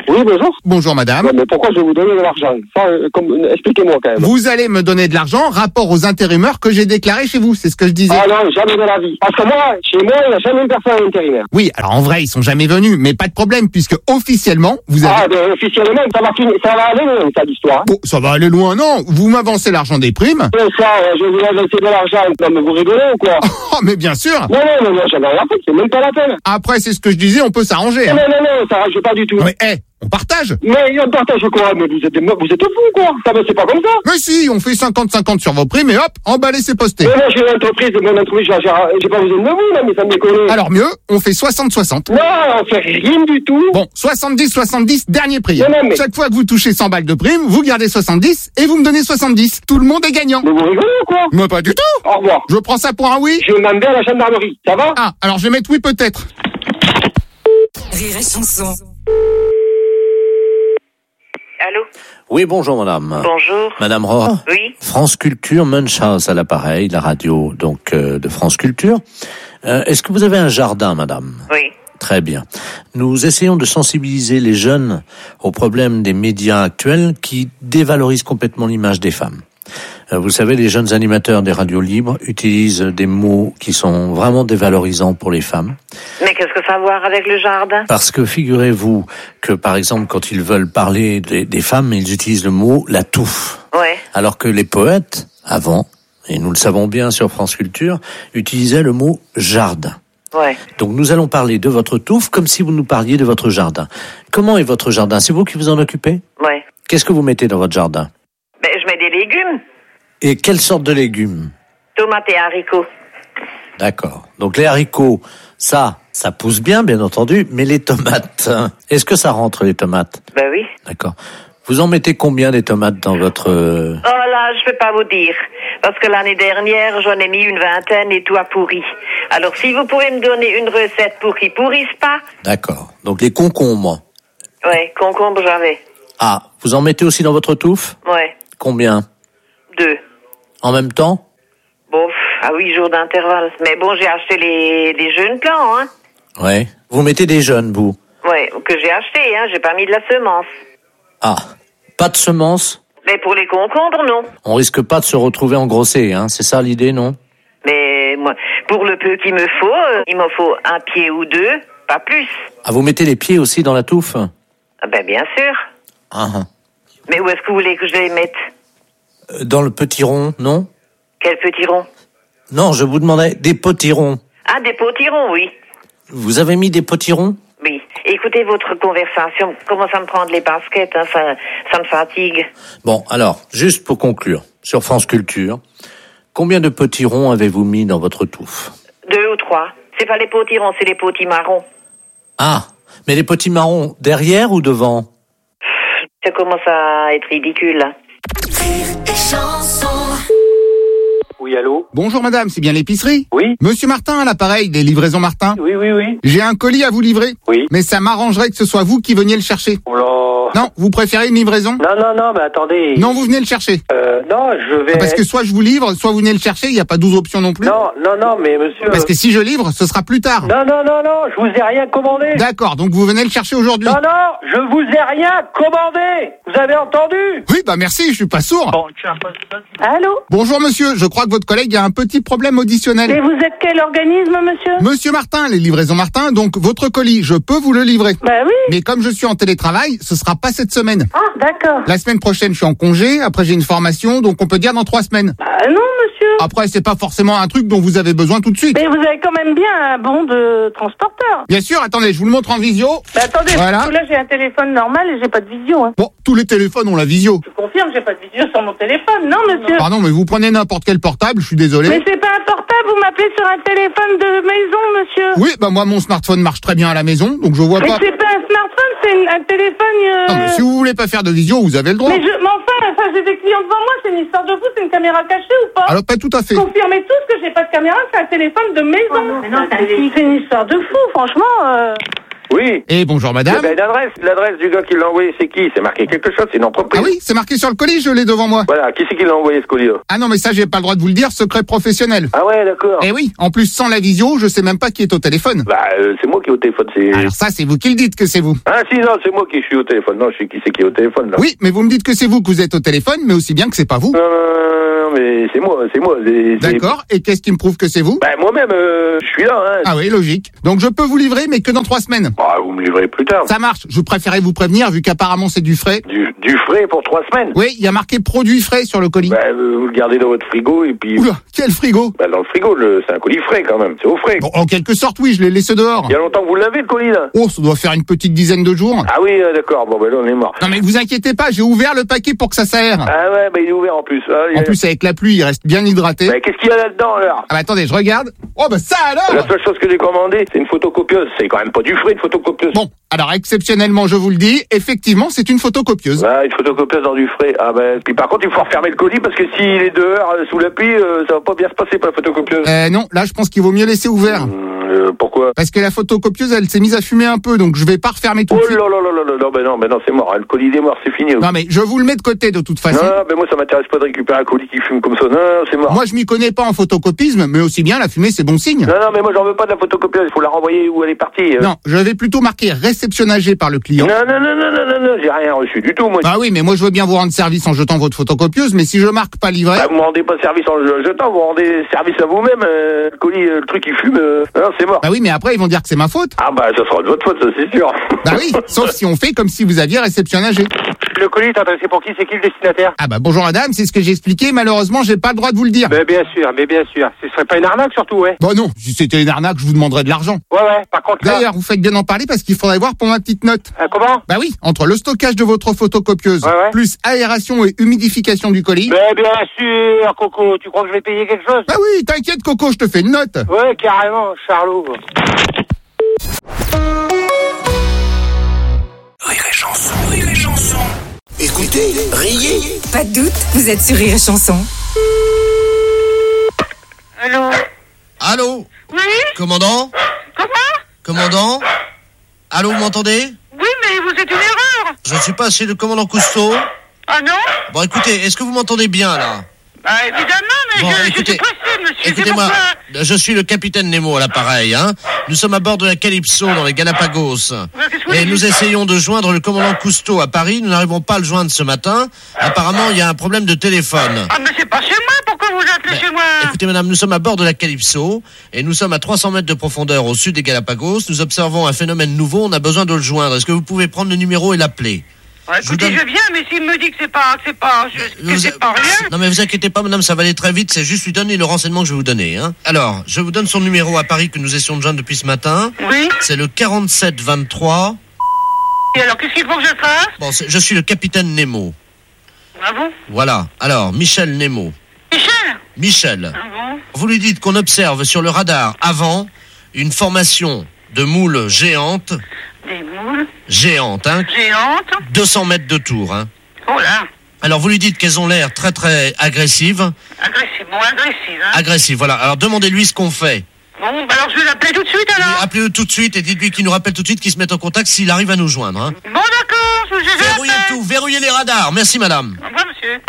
Oui, bonjour. Bonjour madame. Ouais, mais pourquoi je vais vous donner de l'argent? Ça, euh, comme, euh, expliquez-moi quand même. Vous allez me donner de l'argent rapport aux intérimaires que j'ai déclarés chez vous, c'est ce que je disais. Ah non, jamais de la vie. Parce que moi, chez moi, il n'y a jamais une personne intérimaire. Oui, alors en vrai, ils sont jamais venus, mais pas de problème, puisque officiellement, vous avez... Ah, ben, officiellement, ça va, finir, ça va aller loin, ça, l'histoire. Oh, ça va aller loin, non. Vous m'avancez l'argent des primes. Mais ça, euh, je vous avancer de l'argent. Non, mais vous rigolez ou quoi? Oh, mais bien sûr. Non, non, non, non, j'en ai rien fait, c'est même pas la peine. Après, c'est ce que je disais, on peut s'arranger. Hein. Non, non, non, ça arrange pas du tout. Mais, hé, hey, on partage. Mais on partage quoi? Mais vous êtes, des... vous êtes fous, quoi. Ça, mais c'est pas comme ça. Mais si, on fait cinquante cinquante sur vos primes et hop, emballé, c'est posté. Mais moi, j'ai une entreprise, mon entreprise, j'ai, j'ai pas besoin de vous, là, mais ça me déconne. Alors mieux, on fait soixante soixante. Non, on fait rien du tout. Bon, soixante-dix soixante-dix, dernier prix. Non, non, mais... Chaque fois que vous touchez cent balles de prime, vous gardez soixante-dix et vous me donnez soixante-dix. Tout le monde est gagnant. Mais vous rigolez ou quoi? Moi, pas du tout. Au revoir. Je prends ça pour un oui. Je vais m'en vais à la gendarmerie. Ça va? Ah, alors je vais mettre oui peut-être. Rire et chanson. Allô? Oui, bonjour madame. Bonjour. Madame Rohr. Oui. France Culture, Munchhouse à l'appareil, la radio donc euh, de France Culture. Euh, est-ce que vous avez un jardin, madame? Oui. Très bien. Nous essayons de sensibiliser les jeunes aux problèmes des médias actuels qui dévalorisent complètement l'image des femmes. Vous savez, les jeunes animateurs des radios libres utilisent des mots qui sont vraiment dévalorisants pour les femmes. Mais qu'est-ce que ça a à voir avec le jardin? Parce que figurez-vous que, par exemple, quand ils veulent parler des, des femmes, ils utilisent le mot « la touffe ». Ouais. Alors que les poètes, avant, et nous le savons bien sur France Culture, utilisaient le mot « jardin ». Ouais. Donc nous allons parler de votre touffe comme si vous nous parliez de votre jardin. Comment est votre jardin? C'est vous qui vous en occupez? Ouais. Qu'est-ce que vous mettez dans votre jardin? Ben, je mets des légumes. Et quelle sorte de légumes? Tomates et haricots. D'accord. Donc les haricots, ça, ça pousse bien, bien entendu, mais les tomates, hein, est-ce que ça rentre les tomates? Ben oui. D'accord. Vous en mettez combien des tomates dans votre... Oh là, je peux pas vous dire. Parce que l'année dernière, j'en ai mis une vingtaine et tout a pourri. Alors si vous pouvez me donner une recette pour qu'ils pourrissent pas. D'accord. Donc les concombres. Ouais, concombre j'avais. Ah, vous en mettez aussi dans votre touffe? Ouais. Combien? Deux. En même temps? Bon, à huit jours d'intervalle. Mais bon, j'ai acheté les, les jeunes plants, hein. Ouais. Vous mettez des jeunes, vous? Ouais, que j'ai acheté, hein. J'ai pas mis de la semence. Ah, pas de semences? Mais pour les concombres, non. On risque pas de se retrouver engrossé, hein. C'est ça l'idée, non? Mais moi, pour le peu qu'il me faut, euh, il me faut un pied ou deux, pas plus. Ah, vous mettez les pieds aussi dans la touffe? Ah ben bien sûr. Ah, ah. Mais où est-ce que vous voulez que je les mette? Dans le potiron, non? Quel potiron? Non, je vous demandais des potirons. Ah, des potirons, oui. Vous avez mis des potirons? Oui. Écoutez votre conversation, commence à me prendre les baskets, hein, ça, ça me fatigue. Bon, alors, juste pour conclure, sur France Culture, combien de potirons avez-vous mis dans votre touffe? Deux ou trois. C'est pas les potirons, c'est les potimarrons. Ah, mais les potimarrons, derrière ou devant? Ça commence à être ridicule, là. Oui, allô? Bonjour madame, c'est bien l'épicerie? Oui. Monsieur Martin à l'appareil des livraisons Martin? Oui, oui, oui. J'ai un colis à vous livrer. Oui. Mais ça m'arrangerait que ce soit vous qui veniez le chercher. Oh là. Non, vous préférez une livraison? Non, non, non, mais attendez. Non, vous venez le chercher. Euh, non, je vais... Parce que soit je vous livre, soit vous venez le chercher, il n'y a pas douze options non plus. Non, non, non, mais monsieur... Parce que si je livre, ce sera plus tard. Non, non, non, non, je vous ai rien commandé. D'accord, donc vous venez le chercher aujourd'hui. Non, non, je vous ai rien commandé. Vous avez entendu? Oui, bah merci, je suis pas sourd. Bon, tu as pas... Allô? Bonjour monsieur, je crois que votre collègue a un petit problème auditionnel. Et vous êtes quel organisme, monsieur? Monsieur Martin, les livraisons Martin, donc votre colis, je peux vous le livrer. Bah oui. Mais comme je suis en télétravail, ce sera pas cette semaine. Ah, d'accord. La semaine prochaine, je suis en congé, après j'ai une formation, donc on peut dire dans trois semaines. Bah non, monsieur. Après, c'est pas forcément un truc dont vous avez besoin tout de suite. Mais vous avez quand même bien un bon de transporteur. Bien sûr, attendez, je vous le montre en visio. Bah attendez, Voilà. parce que là j'ai un téléphone normal et j'ai pas de visio. Hein. Bon, tous les téléphones ont la visio. Je confirme, j'ai pas de visio sur mon téléphone, non, monsieur. Pardon, mais vous prenez n'importe quel portable, je suis désolé. Mais c'est pas un portable, vous m'appelez sur un téléphone de maison, monsieur. Oui, bah moi mon smartphone marche très bien à la maison, donc je vois Mais pas. c'est pas un smartphone, c'est une- un téléphone. Euh... Non, mais si vous voulez pas faire de visio, vous avez le droit. Mais, je... mais enfin, enfin j'ai des clients devant moi, c'est une histoire de fou, c'est une caméra cachée ou pas? Alors pas tout à fait. Confirmez tous que j'ai pas de caméra, c'est un téléphone de maison. Oh non, mais non, c'est un- c'est une histoire de fou, franchement. Euh... Oui. Et bonjour madame. Eh ben, l'adresse, l'adresse du gars qui l'a envoyé, c'est qui? C'est marqué quelque chose, c'est une entreprise. Ah oui, c'est marqué sur le colis, je l'ai devant moi. Voilà, qui c'est qui l'a envoyé ce colis-là? Ah non, mais ça, j'ai pas le droit de vous le dire, secret professionnel. Ah ouais, d'accord. Eh oui, en plus, sans la visio, je sais même pas qui est au téléphone. Bah, euh, c'est moi qui est au téléphone, c'est... Alors ça, c'est vous qui le dites que c'est vous. Ah si, non, c'est moi qui suis au téléphone. Non, je sais qui c'est qui est au téléphone, là. Oui, mais vous me dites que c'est vous que vous êtes au téléphone, mais aussi bien que c'est pas vous. Non, non, non, mais c'est moi, c'est moi. c'est- c'est- D'accord, et qu'est-ce qui me prouve que c'est vous? Bah, moi-même, euh, je suis là, hein. Ah oui, logique. Donc je peux vous livrer, mais que dans trois semaines. Bah, vous me livrez plus tard. Ça marche, je préférais vous prévenir, vu qu'apparemment c'est du frais. Du, du frais pour trois semaines? Oui, il y a marqué produit frais sur le colis. Bah, euh, vous le gardez dans votre frigo, et puis... Oula, quel frigo? Bah, dans le frigo, le... c'est un colis frais, quand même. C'est au frais. Bon, en quelque sorte, oui, je l'ai laissé dehors. Il y a longtemps que vous l'avez, le colis, là? Oh, ça doit faire une petite dizaine de jours. Ah oui, euh, d'accord. Bon, ben là, on est mort. Non mais vous inquiétez pas, j'ai ouvert le paquet pour que ça s'aère. Ah ouais, bah, il est ouvert en plus. Ah, il En est- plus, avec la pluie, il reste bien hydraté. Bah, qu'est-ce qu'il y a là-dedans, alors? Ah bah attendez, je regarde. Oh bah ça La alors! seule chose que j'ai commandé, c'est une photocopieuse. C'est quand même pas du frais, une photocopieuse. Bon, alors exceptionnellement, je vous le dis, effectivement, c'est une photocopieuse. Ah, une photocopieuse dans du frais. Ah ben, puis par contre, il faut refermer le colis parce que s'il est dehors euh, sous la pluie, euh, ça va pas bien se passer pour la photocopieuse. Euh non, là je pense qu'il vaut mieux laisser ouvert. Euh, pourquoi? Parce que la photocopieuse, elle s'est mise à fumer un peu, donc je vais pas refermer tout Oh de suite. là là là là là, non, ben non, ben non, c'est mort. Le colis il est mort, c'est fini. Non mais je vous le mets de côté de toute façon. Non, ben moi ça m'intéresse pas de récupérer un colis qui fume comme ça. Non, non, c'est mort. Moi je m'y connais pas en photocopisme, mais aussi bien la fumée c'est bon signe. Non, non, mais moi j'en veux pas de la photocopieuse. Il faut la renvoyer où elle est partie. euh. Non, je vais plutôt marquer réceptionnagé par le client. Non, non, non, non, non, non, non, j'ai rien reçu du tout, moi. Ah oui, mais moi je veux bien vous rendre service en jetant votre photocopieuse, mais si je marque pas livré... Bah, vous me rendez pas service en je- jetant, vous rendez service à vous-même. euh, le colis, euh, le truc il fume. euh, Non, c'est mort. Bah oui, mais après ils vont dire que c'est ma faute. Ah bah ça sera de votre faute, ça c'est sûr. Bah oui, sauf si on fait comme si vous aviez réceptionnagé. Le colis est adressé pour qui? C'est qui le destinataire? Ah bah bonjour madame, c'est ce que j'ai expliqué, malheureusement j'ai pas le droit de vous le dire. Mais bien sûr, mais bien sûr. Ce serait pas une arnaque surtout, ouais. Bon non, si c'était une arnaque, je vous demanderais de l'argent. Ouais, ouais. Par contre, là... D'ailleurs, vous faites bien en parler parce qu'il faudrait voir pour ma petite note. Euh, comment? Bah oui, entre le stockage de votre photocopieuse, Ouais, ouais. plus aération et humidification du colis. Mais bien sûr, Coco. Tu crois que je vais payer quelque chose? Bah oui, t'inquiète Coco, je te fais une note. Ouais, carrément, Charlot. Rire et chanson, rire et chanson. Écoutez, riez. Pas de doute, vous êtes sur Rire et Chanson. Allô? Allô? Oui? Commandant? Comment? Commandant? Allô, vous m'entendez? Oui, mais vous êtes une erreur. Je ne suis pas chez le commandant Cousteau. Ah non? Bon, écoutez, est-ce que vous m'entendez bien, là? Bah évidemment, mais Bon, je, écoutez, je suis pressé, monsieur. c'est Écoutez-moi, pourquoi- je suis le capitaine Nemo à l'appareil, hein. Nous sommes à bord de la Calypso dans les Galapagos. Et nous essayons de joindre le commandant Cousteau à Paris. Nous n'arrivons pas à le joindre ce matin. Apparemment, il y a un problème de téléphone. Ah mais c'est pas chez moi, pourquoi vous appelez chez moi? Écoutez, madame, nous sommes à bord de la Calypso et nous sommes à trois cents mètres de profondeur au sud des Galapagos. Nous observons un phénomène nouveau. On a besoin de le joindre. Est-ce que vous pouvez prendre le numéro et l'appeler? Ouais, je vous écoutez, donne- je viens, mais s'il me dit que c'est pas, c'est pas, je- que Vous- c'est pas rien. Non mais vous inquiétez pas madame, ça va aller très vite, c'est juste lui donner le renseignement que je vais vous donner. Hein. Alors, je vous donne son numéro à Paris que nous essayons de joindre depuis ce matin. Oui. C'est le quarante-sept vingt-trois. Et alors, qu'est-ce qu'il faut que je fasse? Bon, c'est- je suis le capitaine Nemo. Ah bon? Voilà. Alors, Michel Nemo. Michel? Michel. Ah bon? Vous lui dites qu'on observe sur le radar avant une formation de moules géantes. Des moules? Géantes, hein. Géantes? deux cents mètres de tour, hein. Oh là! Alors, vous lui dites qu'elles ont l'air très très agressives. Agressif, bon, agressif, hein? Agressives, voilà. Alors, demandez-lui ce qu'on fait. Bon, bah alors je vais l'appeler tout de suite alors. Appelez-le tout de suite et dites-lui qu'il nous rappelle tout de suite qu'il se mette en contact s'il arrive à nous joindre. Hein. Bon d'accord, je je Verrouillez tout, verrouillez les radars. Merci madame. Au revoir monsieur.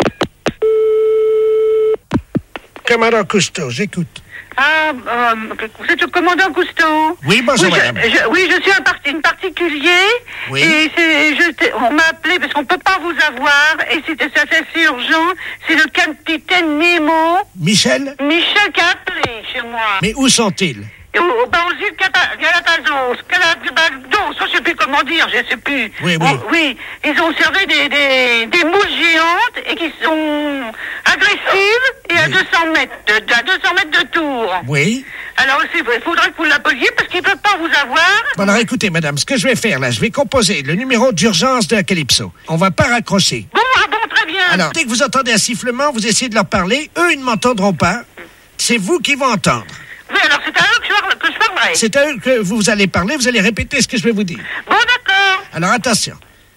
Commandant Cousteau, j'écoute. Ah, euh, vous êtes le commandant Cousteau? Oui, bonjour, oui, madame. Je, je, oui, je suis un, parti, une particulier. Oui. Et c'est, je, t'ai- on m'a appelé parce qu'on peut pas vous avoir. Et c'était ça, c'est assez urgent. C'est le capitaine Nemo. Michel? Michel qui a appelé chez moi. Mais où sont-ils? Et Au, au, bah, aux îles Cata- Galapagos, Galapagos, je sais plus comment dire, je sais plus. Oui, oui. Oh, oui, ils ont observé des, des, des moules géantes et qui sont agressives et à deux cents mètres, de, de- à deux cents mètres de tour. Oui. Alors, c'est- il faudrait que vous l'appeliez parce qu'ils ne peuvent pas vous avoir. Bon, alors écoutez, madame, ce que je vais faire là, je vais composer le numéro d'urgence de la Calypso. On va pas raccrocher. Bon, ah bon, très bien. Alors, dès que vous entendez un sifflement, vous essayez de leur parler. Eux, ils ne m'entendront pas. C'est vous qui vont entendre. Oui, alors c'est à eux que je, parle- que je parlerai. C'est à eux que vous allez parler, vous allez répéter ce que je vais vous dire. Bon, d'accord. Alors, attention.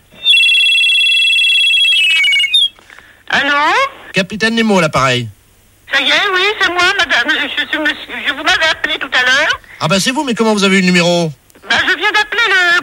Allô? Capitaine Nemo à l'appareil. Ça y est, oui, c'est moi, madame. Je, je, je, je vous m'avais appelé tout à l'heure. Ah bah c'est vous, mais comment vous avez eu le numéro? Ben, je viens d'appeler le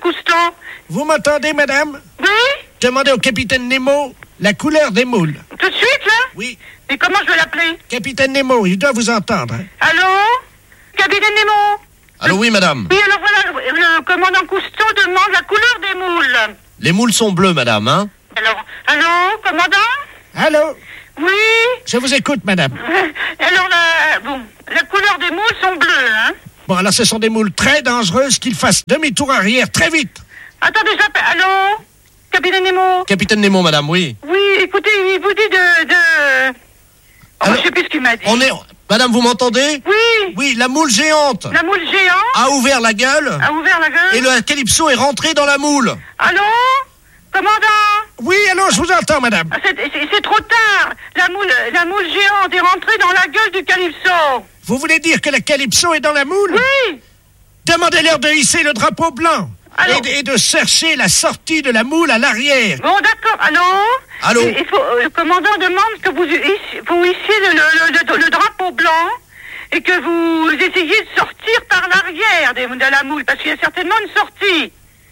Cousteau. Vous m'entendez, madame? Oui. Demandez au capitaine Nemo la couleur des moules. Tout de suite, là? Oui. Et comment je vais l'appeler? Capitaine Nemo, il doit vous entendre. Hein. Allô? Capitaine Nemo? Allô, oui, madame. Oui, alors voilà, le commandant Cousteau demande la couleur des moules. Les moules sont bleues, madame, hein? Alors, allô, commandant? Allô? Oui. Je vous écoute, madame. Alors, la, bon, la couleur des moules sont bleues, hein? Bon, alors ce sont des moules très dangereuses qu'il fasse demi-tour arrière très vite. Attendez, j'appelle. Allô? Capitaine Nemo? Capitaine Nemo, madame, oui. Oui, écoutez, il vous dit de... de... Oh, Alors, je sais plus ce qu'il m'a dit. On est... Madame, vous m'entendez? Oui. Oui, la moule géante. La moule géante a ouvert la gueule. A ouvert la gueule. Et le Calypso est rentré dans la moule. Allô? Commandant? Oui, allô, je vous entends, madame. Ah, c'est, c'est, c'est trop tard. La moule, la moule géante est rentrée dans la gueule du Calypso. Vous voulez dire que le Calypso est dans la moule? Oui. Demandez-leur de hisser le drapeau blanc. Et de, et de chercher la sortie de la moule à l'arrière. Bon, d'accord. Allô? Allô? Il, il faut, euh, le commandant demande que vous, hissiez, vous hissiez le, le, le, le drapeau blanc et que vous essayiez de sortir par l'arrière de, de la moule, parce qu'il y a certainement une sortie.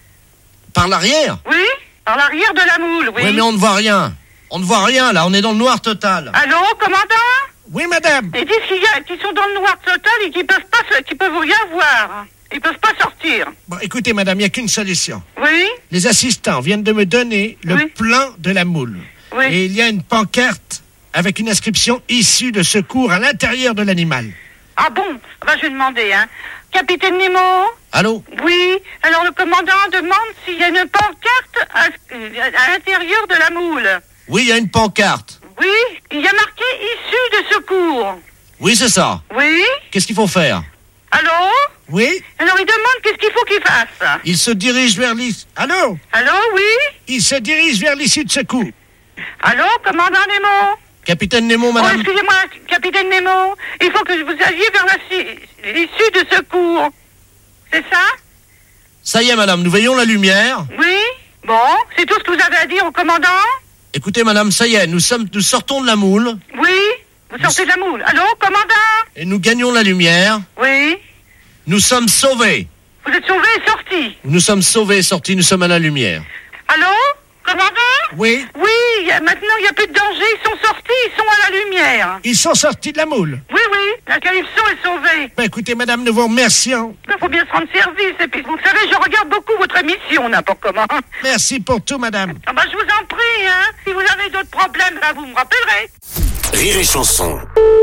Par l'arrière? Oui, par l'arrière de la moule, oui. Oui, mais on ne voit rien. On ne voit rien, là. On est dans le noir total. Allô, commandant? Oui, madame. Ils disent qu'il y a, qu'ils sont dans le noir total et qu'ils peuvent pas, qu'ils peuvent rien voir. Ils peuvent pas sortir. Bon, écoutez, madame, il n'y a qu'une solution. Oui. Les assistants viennent de me donner le oui. plan de la moule. Oui. Et il y a une pancarte avec une inscription issue de secours à l'intérieur de l'animal. Ah bon? Ben, je vais demander, hein. Capitaine Nemo? Allô? Oui. Alors, le commandant demande s'il y a une pancarte à, à l'intérieur de la moule. Oui, il y a une pancarte. Oui. Il y a marqué issue de secours. Oui, c'est ça. Oui. Qu'est-ce qu'il faut faire? Allô? Oui. Alors, il demande qu'est-ce qu'il faut qu'il fasse. Il se dirige vers l'issue. Allô? Allô, oui? Il se dirige vers l'issue de secours. Allô, commandant Nemo? Capitaine Nemo, madame. Oh, excusez-moi, capitaine Nemo. Il faut que vous alliez vers la, l'issue de secours. C'est ça? Ça y est, madame, nous veillons la lumière. Oui. Bon, c'est tout ce que vous avez à dire au commandant? Écoutez, madame, ça y est, nous sommes, nous sortons de la moule. Oui. Vous sortez de la moule. Allô, commandant? Et nous gagnons la lumière. Oui. Nous sommes sauvés. Vous êtes sauvés et sortis. Nous sommes sauvés et sortis, nous sommes à la lumière. Allô? Commandant? Oui. Oui, y a, maintenant il n'y a plus de danger, ils sont sortis, ils sont à la lumière. Ils sont sortis de la moule? Oui, oui, la Calypso est sauvée. Ben écoutez, madame, nous vous remercions. Il faut bien se rendre service, et puis vous savez, je regarde beaucoup votre émission, n'importe comment. Merci pour tout, madame. Ah ben, je vous en prie, hein. Si vous avez d'autres problèmes, ben, vous me rappellerez. Rire et chanson.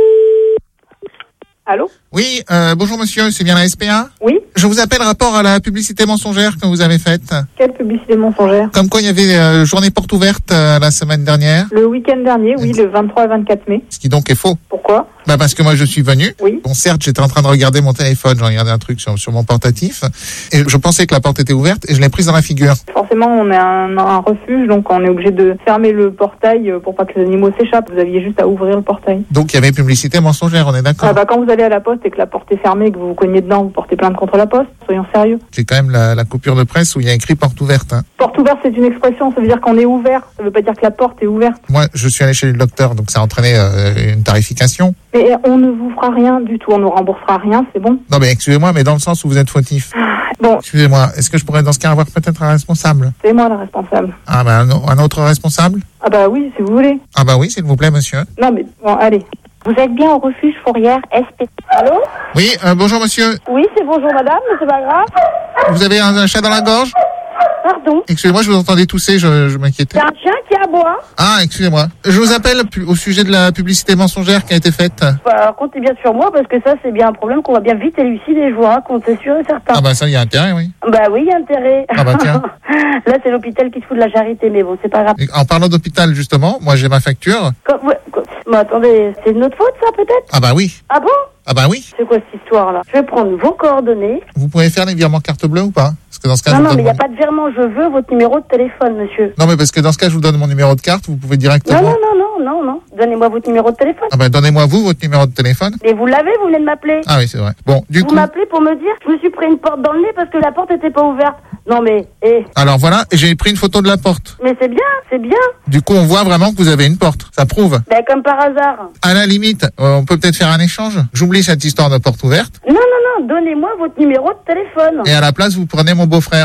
Allô? Oui, euh, bonjour monsieur, c'est bien la S P A? Oui. Je vous appelle rapport à la publicité mensongère que vous avez faite. Quelle publicité mensongère? Comme quoi il y avait euh, journée porte ouverte euh, la semaine dernière. Le week-end dernier, oui, le vingt-trois et vingt-quatre mai. Ce qui donc est faux. Pourquoi? Bah parce que moi je suis venu. Oui. Bon, certes, j'étais en train de regarder mon téléphone, j'ai regardé un truc sur, sur mon portatif, et je pensais que la porte était ouverte, et je l'ai prise dans la figure. Forcément, on est un, un refuge, donc on est obligé de fermer le portail pour pas que les animaux s'échappent. Vous aviez juste à ouvrir le portail. Donc il y avait publicité mensongère, on est d'accord? Ah bah quand vous allez à la poste et que la porte est fermée et que vous vous cognez dedans, vous portez plainte contre la poste. Soyons sérieux. J'ai quand même la, la coupure de presse où il y a écrit porte ouverte. Hein. Porte ouverte, c'est une expression, ça veut dire qu'on est ouvert. Ça veut pas dire que la porte est ouverte. Moi, je suis allé chez le docteur, donc ça a entraîné euh, une tarification. Mais on ne vous fera rien du tout, on ne remboursera rien, c'est bon? Non mais excusez-moi, mais dans le sens où vous êtes fautif. Bon. Excusez-moi, est-ce que je pourrais dans ce cas avoir peut-être un responsable? C'est moi la responsable. Ah bah un, un autre responsable? Ah bah oui, si vous voulez. Ah bah oui, s'il vous plaît, monsieur. Non mais bon, allez. Vous êtes bien au refuge Fourrière S P. Allô? Oui, euh, bonjour monsieur. Oui, c'est bonjour madame, mais c'est pas grave. Vous avez un, un chat dans la gorge? Pardon? Excusez-moi, je vous entendais tousser, je, je m'inquiétais. C'est un chien qui aboie. Ah, excusez-moi. Je vous appelle pu- au sujet de la publicité mensongère qui a été faite. Bah, comptez bien sur moi, parce que ça, c'est bien un problème qu'on va bien vite élucider, je vous raconte, c'est sûr et certain. Ah bah ça, il y a intérêt, oui. Bah oui, il y a intérêt. Ah bah tiens. Là, c'est l'hôpital qui se fout de la charité, mais bon, c'est pas grave. Et en parlant d'hôpital, justement, moi j'ai ma facture. Comme- ouais, comme- Mais attendez, c'est de notre faute, ça, peut-être? Ah bah oui. Ah bon? Ah bah oui. C'est quoi cette histoire-là? Je vais prendre vos coordonnées. Vous pouvez faire les virements carte bleue ou pas? Parce que dans ce cas, Non, je vous non, donne mais il n'y a mon- pas de virement. Je veux votre numéro de téléphone, monsieur. Non mais parce que dans ce cas, je vous donne mon numéro de carte, vous pouvez directement... Non, non, non, non, non, non. Donnez-moi votre numéro de téléphone. Ah bah donnez-moi vous votre numéro de téléphone. Et vous l'avez, vous venez de m'appeler. Ah oui, c'est vrai. Bon, du vous coup... m'appelez pour me dire que je me suis pris une porte dans le nez parce que la porte était pas ouverte. Non, mais, eh. Alors voilà, et j'ai pris une photo de la porte. Mais c'est bien, c'est bien. Du coup, on voit vraiment que vous avez une porte. Ça prouve. Ben, comme par hasard. À la limite, euh, on peut peut-être faire un échange. J'oublie cette histoire de porte ouverte. Non, non, non, donnez-moi votre numéro de téléphone. Et à la place, vous prenez mon beau-frère. Votre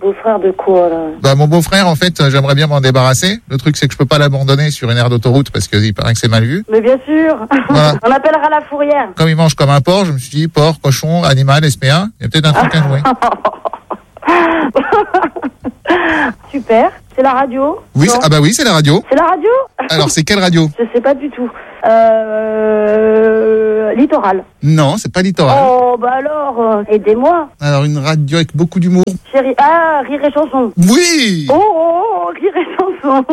beau-frère de quoi, là? Bah, mon beau-frère, en fait, euh, j'aimerais bien m'en débarrasser. Le truc, c'est que je peux pas l'abandonner sur une aire d'autoroute parce qu'il paraît que c'est mal vu. Mais bien sûr. Voilà. On appellera la fourrière. Comme il mange comme un porc, je me suis dit, porc, cochon, animal, S P A, il y a peut-être un truc à jouer. Super. C'est la radio? Oui, Non. ah bah oui, c'est la radio. C'est la radio? Alors, c'est quelle radio? Je sais pas du tout. Euh... Littoral. Non, c'est pas littoral. Oh, bah alors, euh, aidez-moi. Alors, une radio avec beaucoup d'humour. Chérie, ah, Rire et Chanson. Oui! Oh, oh, oh, Rire et Chanson.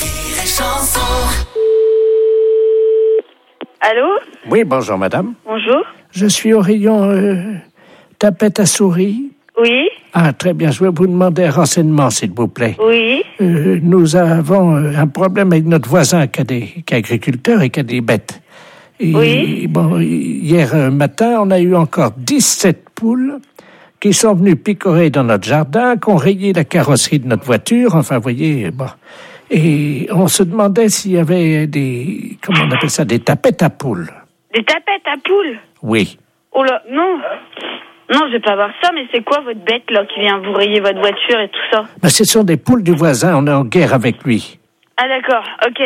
Allô? Oui, bonjour madame. Bonjour. Je suis au rayon euh, tapette à souris. Oui? Ah, très bien, je vais vous demander un renseignement, s'il vous plaît. Oui? Euh, nous avons euh, un problème avec notre voisin qui, a des, qui est agriculteur et qui a des bêtes. Et, Oui? Bon, hier euh, matin, on a eu encore dix-sept poules qui sont venues picorer dans notre jardin, qui ont rayé la carrosserie de notre voiture, enfin, vous voyez, bon. Et on se demandait s'il y avait des, comment on appelle ça, des tapettes à poules. Des tapettes à poules? Oui. Oh là, non. Non, je vais pas voir ça, mais c'est quoi votre bête, là, qui vient vous rayer votre voiture et tout ça? Ben, ce sont des poules du voisin, on est en guerre avec lui. Ah, d'accord, ok.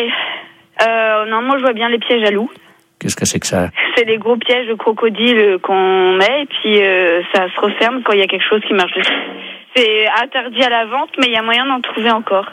Euh, non, moi, je vois bien les pièges à loups. Qu'est-ce que c'est que ça? C'est des gros pièges de crocodile qu'on met, et puis euh, ça se referme quand il y a quelque chose qui marche dessus. C'est interdit à la vente, mais il y a moyen d'en trouver encore.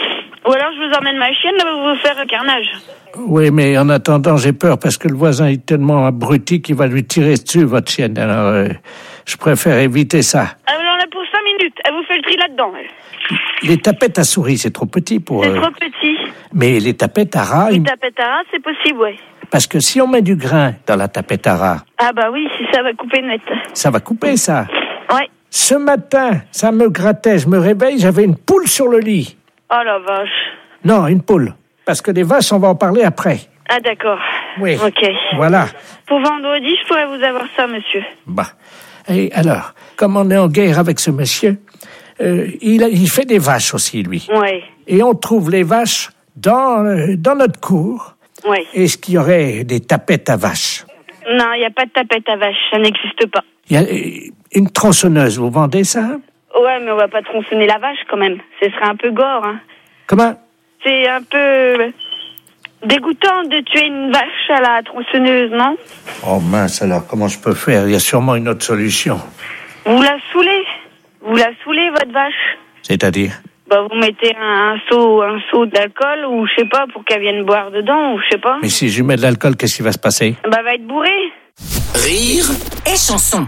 Ou alors je vous emmène ma chienne, elle va vous faire un carnage. Oui, mais en attendant, j'ai peur parce que le voisin est tellement abruti qu'il va lui tirer dessus, votre chienne. Alors, euh, je préfère éviter ça. Elle en a pour cinq minutes, elle vous fait le tri là-dedans. elle. Les tapettes à souris, c'est trop petit pour... C'est euh, trop petit. Mais les tapettes à rats, Les ils- tapettes à rats, c'est possible, ouais. parce que si on met du grain dans la tapette à rats, Ah bah oui, si ça va couper net. ça va couper, ça. Ouais. Ce matin, ça me grattait, je me réveille, j'avais une poule sur le lit. Oh la vache. Non, une poule. Parce que les vaches, on va en parler après. Ah d'accord. Oui. Ok. Voilà. Pour vendredi, je pourrais vous avoir ça, monsieur. Bah. Et alors, comme on est en guerre avec ce monsieur, euh, il, a- il fait des vaches aussi, lui. Ouais. Et on trouve les vaches dans, euh, dans notre cour. Ouais. Est-ce qu'il y aurait des tapettes à vaches? Non, il n'y a pas de tapette à vache, ça n'existe pas. Il y a euh, une tronçonneuse, vous vendez ça? Ouais, mais on va pas tronçonner la vache quand même. Ce serait un peu gore, hein. Comment? C'est un peu dégoûtant de tuer une vache à la tronçonneuse, non? Oh mince, alors comment je peux faire? Il y a sûrement une autre solution. Vous la saoulez. Vous la saoulez, votre vache. C'est-à-dire? Bah, vous mettez un, un seau, un seau d'alcool, ou je sais pas, pour qu'elle vienne boire dedans, ou je sais pas. Mais si je lui mets de l'alcool, qu'est-ce qui va se passer? Bah, elle va être bourrée. Rire et chanson.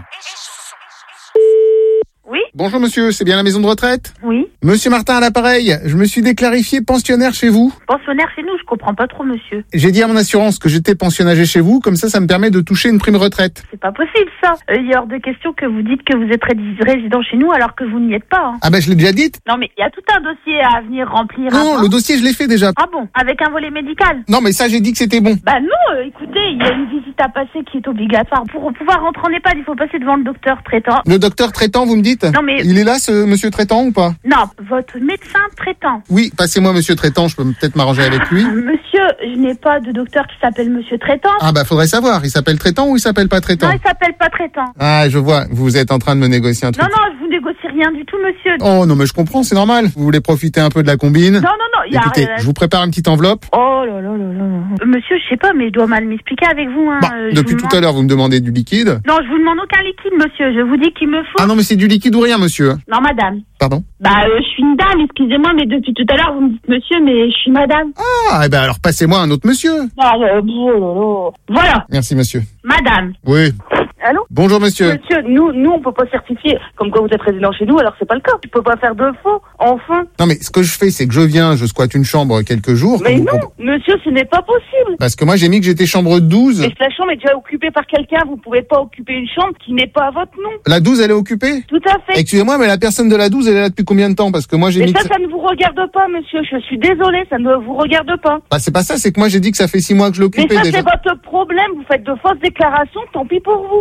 Oui? Bonjour monsieur, c'est bien la maison de retraite? Oui. Monsieur Martin à l'appareil, je me suis déclarifié pensionnaire chez vous. Pensionnaire chez nous, je comprends pas trop, monsieur. J'ai dit à mon assurance que j'étais pensionnagé chez vous, comme ça, ça me permet de toucher une prime retraite. C'est pas possible, ça. Euh, Il est hors de question que vous dites que vous êtes ré- résident chez nous alors que vous n'y êtes pas. Hein. Ah ben je l'ai déjà dit. Non, mais il y a tout un dossier à venir remplir. Non, avant. le dossier je l'ai fait déjà. Ah bon? Avec un volet médical? Non mais ça j'ai dit que c'était bon. Bah non, euh, écoutez, il y a une visite à passer qui est obligatoire. Pour pouvoir rentrer en EHPAD, il faut passer devant le docteur traitant. Le docteur traitant, vous me dites? Non, mais- Il est là ce monsieur traitant ou pas? Non, votre médecin traitant. Oui, passez-moi monsieur traitant, je peux peut-être m'arranger avec lui. Monsieur, je n'ai pas de docteur qui s'appelle monsieur traitant. Ah bah faudrait savoir, il s'appelle traitant ou il s'appelle pas traitant? Non, il s'appelle pas traitant. Ah je vois, vous êtes en train de me négocier un truc. Non, non, je vous négocie rien du tout, monsieur. Oh non mais je comprends, c'est normal. Vous voulez profiter un peu de la combine? Non, non, non, il y a Écoutez, rien. je vous prépare une petite enveloppe. Oh là là là là là. Euh, Monsieur, je sais pas, mais je dois mal m'expliquer avec vous. Hein. Bah, Euh, je depuis vous tout demande- à l'heure, vous me demandez du liquide. Non, je vous demande aucun liquide, monsieur. Je vous dis qu'il me faut. Ah non mais c'est du liquide ou rien monsieur. Non, madame. Pardon? Bah, euh, je suis une dame, excusez-moi, mais depuis tout à l'heure, vous me dites monsieur, mais je suis madame. Ah eh ben alors passez-moi un autre monsieur. Ah, euh, oh là là. Voilà, Merci monsieur. madame. Oui. Allô? Bonjour monsieur. Monsieur, nous, nous, on peut pas certifier comme quoi vous êtes résident chez nous, alors c'est pas le cas. Tu peux pas faire de faux, enfin. Non mais ce que je fais c'est que je viens, je squatte une chambre quelques jours. Mais comme vous non, comp- monsieur, ce n'est pas possible. Parce que moi j'ai mis que j'étais chambre douze. Mais si la chambre est déjà occupée par quelqu'un, vous pouvez pas occuper une chambre qui n'est pas à votre nom. La douze elle est occupée? Tout à fait. Excusez-moi mais la personne de la douze elle est là depuis combien de temps? Parce que moi j'ai Mais mis ça, que... ça ne vous regarde pas, monsieur. Je suis désolée, ça ne vous regarde pas. Bah c'est pas ça, c'est que moi j'ai dit que ça fait six mois que je Mais l'occupais ça, déjà. c'est votre problème. Vous faites de fausses déclarations, tant pis pour vous.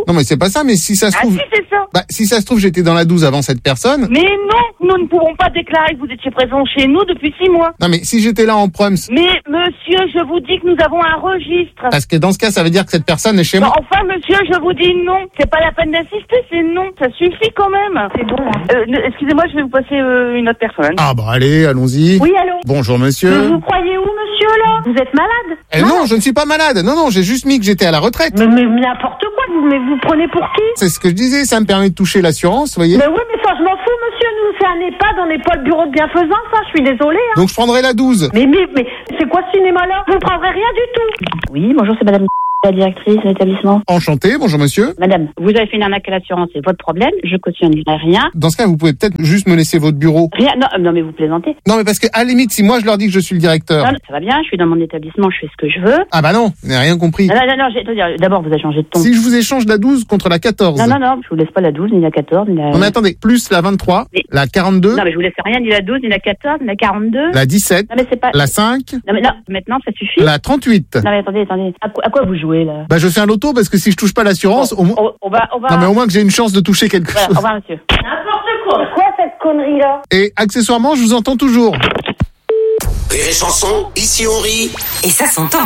Non, mais c'est pas ça, mais si ça se Ah trouve... si, c'est ça. Bah, si ça se trouve, j'étais dans la douze avant cette personne. Mais non, nous ne pouvons pas déclarer que vous étiez présent chez nous depuis six mois. Non, mais si j'étais là en prums... Mais monsieur, je vous dis que nous avons un registre. Parce que dans ce cas, ça veut dire que cette personne est chez Non, moi. enfin, monsieur, je vous dis non. C'est pas la peine d'insister, c'est non. Ça suffit quand même. C'est bon. Hein. Euh, ne- excusez-moi, je vais vous passer euh, une autre personne. Ah bah allez, allons-y. Oui, allô. Bonjour monsieur. Mais vous croyez où, monsieur, là? Vous êtes malade? Eh non, je ne suis pas malade. Non, non, j'ai juste mis que j'étais à la retraite. Mais, mais n'importe quoi, vous, mais vous prenez pour qui? C'est ce que je disais, ça me permet de toucher l'assurance, vous voyez. Mais oui, mais ça, je m'en fous, monsieur. Nous, c'est un EHPAD, on n'est pas le bureau de bienfaisance, hein. Je suis désolée, hein. Donc je prendrai la douze. Mais, mais, mais, c'est quoi ce cinéma-là? Vous ne prendrez rien du tout. Oui, bonjour, c'est madame la directrice de l'établissement. Enchanté, bonjour monsieur. Madame, vous avez fait une arnaque à l'assurance, c'est votre problème, je cautionnerai rien. Dans ce cas, vous pouvez peut-être juste me laisser votre bureau. Rien, non, non mais vous plaisantez. Non, mais parce que à la limite, si moi je leur dis que je suis le directeur. Non, non, ça va bien, je suis dans mon établissement, je fais ce que je veux. Ah bah non, vous n'avez rien compris. Non, non, non, non, j'ai- attendez, d'abord vous avez changé de ton. Si je vous échange la douze contre la quatorze. Non, non, non, je vous laisse pas la douze, ni la quatorze, ni la... Non mais attendez, plus la vingt-trois, Mais- la quarante-deux, Non, mais je vous laisse rien, ni la douze, ni la quatorze, ni la quarante-deux. la dix-sept, Non, mais c'est pas... la cinq, Non, mais non, maintenant, ça suffit. la trente-huit. Non, mais attendez, attendez. À quoi, à quoi vous jouez, là? Bah je fais un loto parce que si je touche pas l'assurance, au moins... On, on va, on va... Non mais au moins que j'ai une chance de toucher quelque Voilà, au chose. revoir, monsieur. N'importe quoi. Quoi, cette connerie-là? Et accessoirement, je vous entends toujours. Rire et chanson, ici on rit. Et ça s'entend.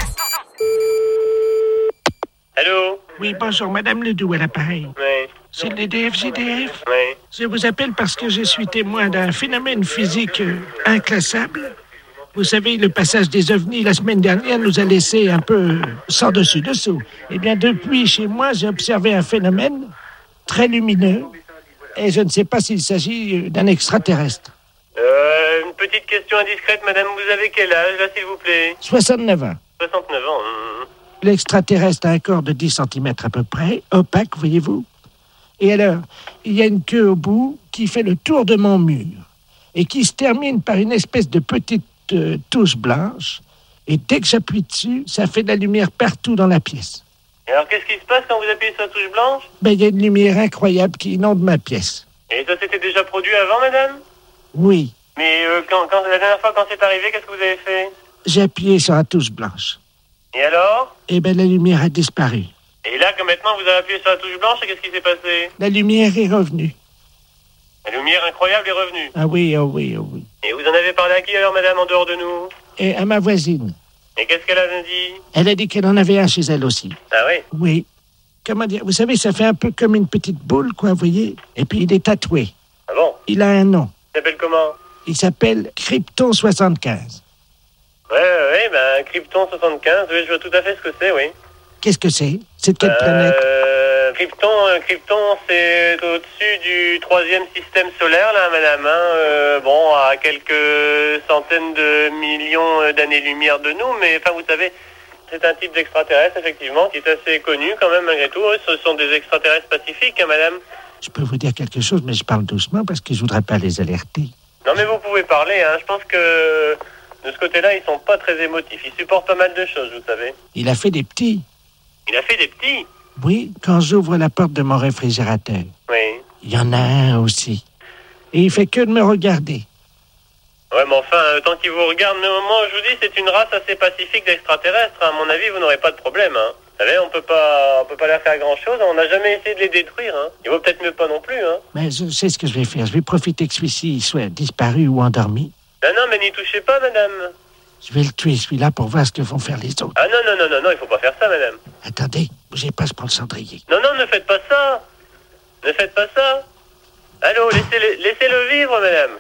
Allô? Oui, bonjour, Madame Ledoux à l'appareil. Oui. C'est le D F J D F. Oui. Je vous appelle parce que je suis témoin d'un phénomène physique euh, inclassable. Vous savez, le passage des ovnis la semaine dernière nous a laissé un peu euh, sans dessus-dessous. Eh bien, depuis chez moi, j'ai observé un phénomène très lumineux et je ne sais pas s'il s'agit euh, d'un extraterrestre. Euh, une petite question indiscrète, madame, vous avez quel âge, là, s'il vous plaît? soixante-neuf ans. soixante-neuf ans. hum. L'extraterrestre a un corps de dix centimètres à peu près, opaque, voyez-vous. Et alors, il y a une queue au bout qui fait le tour de mon mur et qui se termine par une espèce de petite euh, touche blanche. Et dès que j'appuie dessus, ça fait de la lumière partout dans la pièce. Et alors, qu'est-ce qui se passe quand vous appuyez sur la touche blanche? Ben, il y a une lumière incroyable qui inonde ma pièce. Et ça s'était déjà produit avant, madame? Oui, Mais euh, quand, quand, la dernière fois, quand c'est arrivé, qu'est-ce que vous avez fait? j'ai appuyé sur la touche blanche. Et alors? Et ben, la lumière a disparu. Et là, que maintenant, vous avez appuyé sur la touche blanche, et qu'est-ce qui s'est passé? La lumière est revenue. La lumière incroyable est revenue. Ah oui, oh oui, oh oui. Et vous en avez parlé à qui, alors, madame, en dehors de nous? Et à ma voisine. Et qu'est-ce qu'elle a dit? Elle a dit qu'elle en avait un chez elle aussi. Ah oui? Oui. Comment dire? Vous savez, ça fait un peu comme une petite boule, quoi, vous voyez? Et puis il est tatoué. Ah bon? Il a un nom. Il s'appelle comment? Il s'appelle Krypton soixante-quinze. Ouais, ouais, ouais, ben, Krypton soixante-quinze, oui, je vois tout à fait ce que c'est, oui. Qu'est-ce que c'est? C'est de quelle planète? Euh, Krypton, euh, Krypton, c'est au-dessus du troisième système solaire, là, madame, hein, euh, bon, à quelques centaines de millions euh, d'années-lumière de nous, mais, enfin, vous savez, c'est un type d'extraterrestre, effectivement, qui est assez connu, quand même, malgré tout. Oui, ce sont des extraterrestres pacifiques, hein, madame. Je peux vous dire quelque chose, mais je parle doucement parce que je voudrais pas les alerter. Non, mais vous pouvez parler, hein, je pense que, de ce côté-là, ils sont pas très émotifs, ils supportent pas mal de choses, vous savez. Il a fait des petits. Il a fait des petits. Oui, quand j'ouvre la porte de mon réfrigérateur. Oui. Il y en a un aussi. Et il fait que de me regarder. Ouais, mais enfin, euh, tant qu'ils vous regardent, mais moi, je vous dis, c'est une race assez pacifique d'extraterrestres. hein. À mon avis, vous n'aurez pas de problème. Hein. Vous savez, on peut pas, on peut pas leur faire grand-chose. On n'a jamais essayé de les détruire. Hein. Il vaut peut-être mieux pas non plus. Hein. Mais je sais ce que je vais faire. Je vais profiter que celui-ci soit disparu ou endormi. Non, non, mais n'y touchez pas, madame. Je vais le tuer, celui-là, pour voir ce que vont faire les autres. Ah non, non, non, non, non, il faut pas faire ça, madame. Attendez, bougez pas, je prends le cendrier. Non, non, ne faites pas ça. Ne faites pas ça. Allô, laissez-le, laissez-le vivre, madame.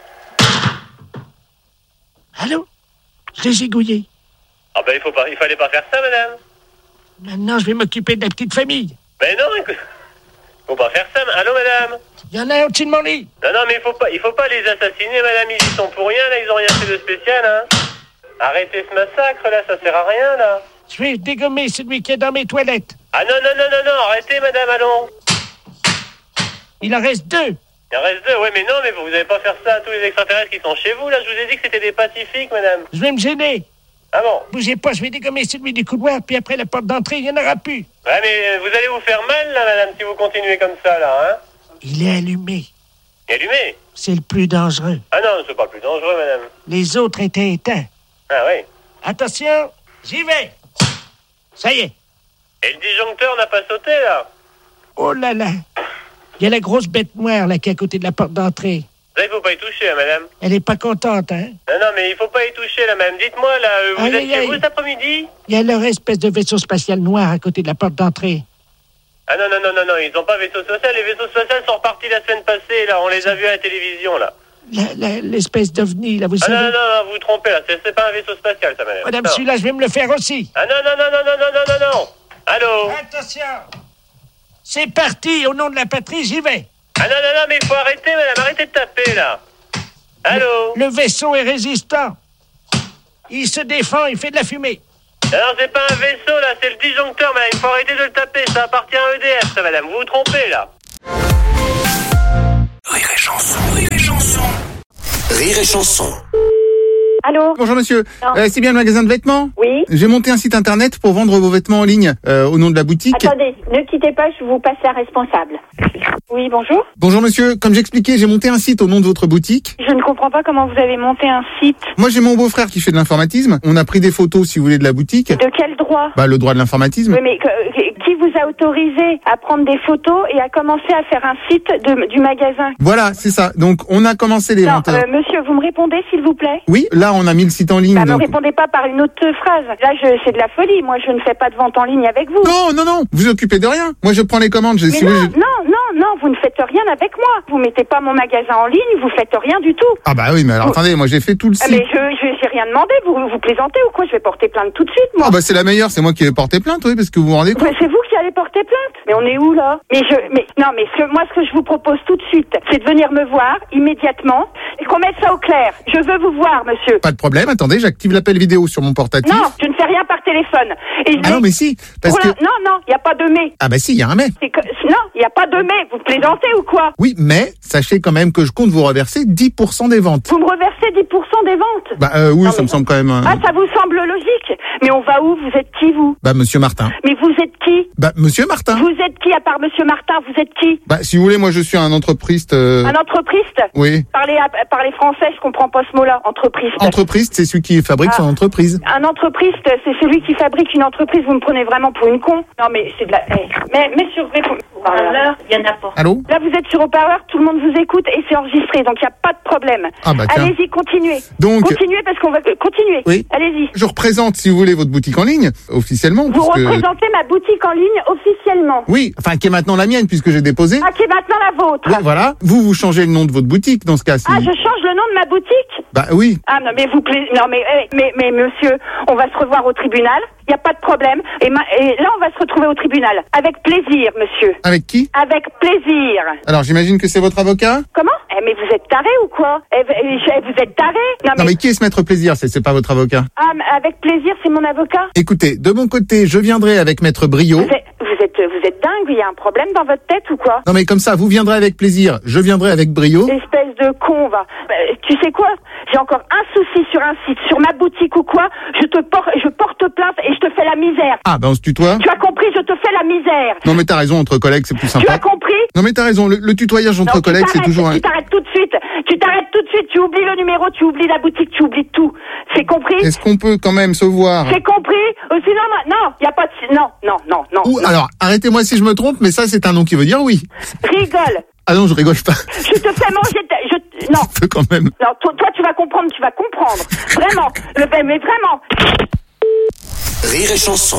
Allô? Je l'ai gigouillé. Ah ben, il faut pas, il fallait pas faire ça, madame. Maintenant, je vais m'occuper de la petite famille. Mais non, écoute, faut pas faire ça. Allô, madame. Il y en a un au-dessus de mon lit. Non, non, mais il faut pas, il faut pas les assassiner, madame. Ils y sont pour rien, là. Ils ont rien fait de spécial, hein. Arrêtez ce massacre, là. Ça sert à rien, là. Je vais dégommer celui qui est dans mes toilettes. Ah non, non, non, non, non. Arrêtez, madame, allons. Il en reste deux. Il en reste deux, oui, mais non, mais vous n'allez pas faire ça à tous les extraterrestres qui sont chez vous, là. Je vous ai dit que c'était des pacifiques, madame. Je vais me gêner. Ah bon? Bougez pas, je vais dégommer celui du couloir, puis après la porte d'entrée, il n'y en aura plus. Ouais, mais vous allez vous faire mal, là, madame, si vous continuez comme ça, là, hein. Il est allumé. Il est allumé? C'est le plus dangereux. Ah non, c'est pas le plus dangereux, madame. Les autres étaient éteints. Ah oui. Attention, j'y vais. Ça y est. Et le disjoncteur n'a pas sauté, là? Oh là là. Il y a la grosse bête noire là qui est à côté de la porte d'entrée. Là, il faut pas y toucher, hein, madame. Elle est pas contente, hein? Non, non, mais il faut pas y toucher, là, madame. Dites-moi, là, euh, vous Aïe, êtes aïe, chez aïe. vous cet après-midi? Il y a leur espèce de vaisseau spatial noir à côté de la porte d'entrée. Ah non, non, non, non, non, ils ont pas vaisseau spatial. Les vaisseaux spatials sont repartis la semaine passée, là. On les a vus à la télévision, là. La- la- L'espèce d'ovni, là, vous Ah savez. non, non, non, vous vous trompez, là. C'est c'est pas un vaisseau spatial, ça, madame. Madame, Non. celui-là, je vais me le faire aussi. Ah non, non, non, non, non, non, non, non, non. Allô? Attention. C'est parti, au nom de la patrie, j'y vais. Ah non, non, non, mais il faut arrêter, madame. Arrêtez de taper, là. Allô? Le vaisseau est résistant. Il se défend, il fait de la fumée. Alors, c'est pas un vaisseau, là. C'est le disjoncteur, madame. Il faut arrêter de le taper. Ça appartient à E D F, ça, madame. Vous vous trompez, là. Rire et chanson, rire et chanson. Rire et chanson. Allô? Bonjour monsieur, Non. euh, c'est bien le magasin de vêtements? Oui. J'ai monté un site internet pour vendre vos vêtements en ligne euh, au nom de la boutique. Attendez, ne quittez pas, je vous passe la responsable. Oui, bonjour. Bonjour monsieur, comme j'expliquais, j'ai monté un site au nom de votre boutique. Je ne comprends pas comment vous avez monté un site. Moi j'ai mon beau-frère qui fait de l'informatisme. On a pris des photos, si vous voulez, de la boutique. De quel droit? Bah le droit de l'informatisme. Oui, mais que- qui vous a autorisé à prendre des photos et à commencer à faire un site de- du magasin? Voilà, c'est ça. Donc on a commencé les Non, ventes. euh, monsieur, vous me répondez, s'il vous plaît? Oui, là on a mis le site en ligne. Bah, me donc- répondez pas par une autre phrase. Là, je, c'est de la folie. Moi, je ne fais pas de vente en ligne avec vous. Non, non, non, vous vous occupez de rien. Moi je prends les commandes. Je, Mais si non, vous voulez, je- non, non, non, vous ne faites rien avec moi. Vous mettez pas mon magasin en ligne, vous faites rien du tout. Ah bah oui, mais alors attendez, moi j'ai fait tout le Ah, site. mais je, je j'ai rien demandé. Vous, vous plaisantez ou quoi? Je vais porter plainte tout de suite, moi. Ah bah c'est la meilleure, c'est moi qui vais porter plainte, oui, parce que vous vous rendez compte. Ouais, c'est vous qui allez porter plainte. Mais on est où là? Mais je, mais non, mais ce, moi, ce que je vous propose tout de suite, c'est de venir me voir immédiatement et qu'on mette ça au clair. Je veux vous voir, monsieur. Pas de problème, attendez, j'active l'appel vidéo sur mon portatif. Non, je ne fais rien par téléphone. Et je Ah vais- non, mais si, parce Pour que... la- Non, non, il n'y a pas de mais. Ah bah si, il y a un mais. C'est que... Non, il n'y a pas de mais. Vous plaisantez ou quoi? Oui, mais sachez quand même que je compte vous reverser dix pour cent des ventes. Vous me reversez dix pour cent des ventes? Bah euh, oui, Non, ça mais- me semble quand même... euh, Ah, ça vous semble logique? Mais on va où? Vous êtes qui, vous? Bah monsieur Martin. Mais vous êtes qui? Bah monsieur Martin. Vous êtes qui, à part monsieur Martin? Vous êtes qui? Bah si vous voulez, moi je suis un entreprise... euh, Un entreprise? Oui. Parlez, à- parlez français, je comprends pas ce mot-là. Entreprise. Entreprise, c'est celui qui fabrique Ah. son entreprise. Un entreprise, c'est celui qui fabrique une entreprise. Vous me prenez vraiment pour une con? Non, mais c'est de la... eh. Mais, mais sur haut-parleur, il y en a pas. Allô? Là, vous êtes sur haut-parleur, tout le monde vous écoute et c'est enregistré, donc il n'y a pas de problème. Ah bah tiens. Allez-y, continuez. Donc- Continuez parce qu'on va... euh, Continuez. Oui. Allez-y. Je représente, si vous voulez, votre boutique en ligne, officiellement. Vous puisque- représentez ma boutique en ligne officiellement. Oui, enfin qui est maintenant la mienne, puisque j'ai déposé. Ah, qui est maintenant la vôtre. Oui, voilà. Vous, vous changez le nom de votre boutique, dans ce cas-ci. Ah, je change le nom de ma boutique? Bah oui. Ah non, mais vous plaisez... Non, mais, eh, mais, mais monsieur, on va se revoir au tribunal. Il n'y a pas de problème. Et, ma- et là, on va se retrouver au tribunal. Avec plaisir, monsieur. Avec qui? Avec plaisir. Alors j'imagine que c'est votre avocat? Comment? Eh, mais vous êtes taré ou quoi? Eh, eh, je- vous êtes taré? Non, mais... Non mais qui est ce maître plaisir? C'est c'est pas votre avocat. Ah, mais avec plaisir, c'est mon avocat. Écoutez, de mon côté, je viendrai avec maître Brio. Vous êtes, vous êtes, vous êtes dingue, il y a un problème dans votre tête ou quoi? Non mais comme ça, vous viendrez avec plaisir, je viendrai avec brio. Espèce de con, va. Euh, tu sais quoi? J'ai encore un souci sur un site, sur ma boutique ou quoi? Je te porte, je porte plainte et je te fais la misère. Ah ben on se tutoie. Tu as compris? Je te fais la misère. Non mais t'as raison, entre collègues c'est plus Tu as sympa. compris? Non mais t'as raison, le, le tutoyage entre Non, tu collègues c'est t'arrêtes, toujours un... Tu t'arrêtes tout de suite. Tu t'arrêtes tout de suite. Tu oublies le numéro, tu oublies la boutique, tu oublies tout. C'est compris? Est-ce qu'on peut quand même se voir? C'est compris? Euh, sinon, non, non, y a pas de... Non, non, non, non. Ou non. alors, arrêtez-moi si je me trompe, mais ça c'est un nom qui veut dire oui. Rigole. Ah non, je rigole pas. Je te fais manger... ta- Je... Non. Je peux quand même. Non, toi, toi, tu vas comprendre, tu vas comprendre. Vraiment. Le... Mais vraiment. Rire et chanson.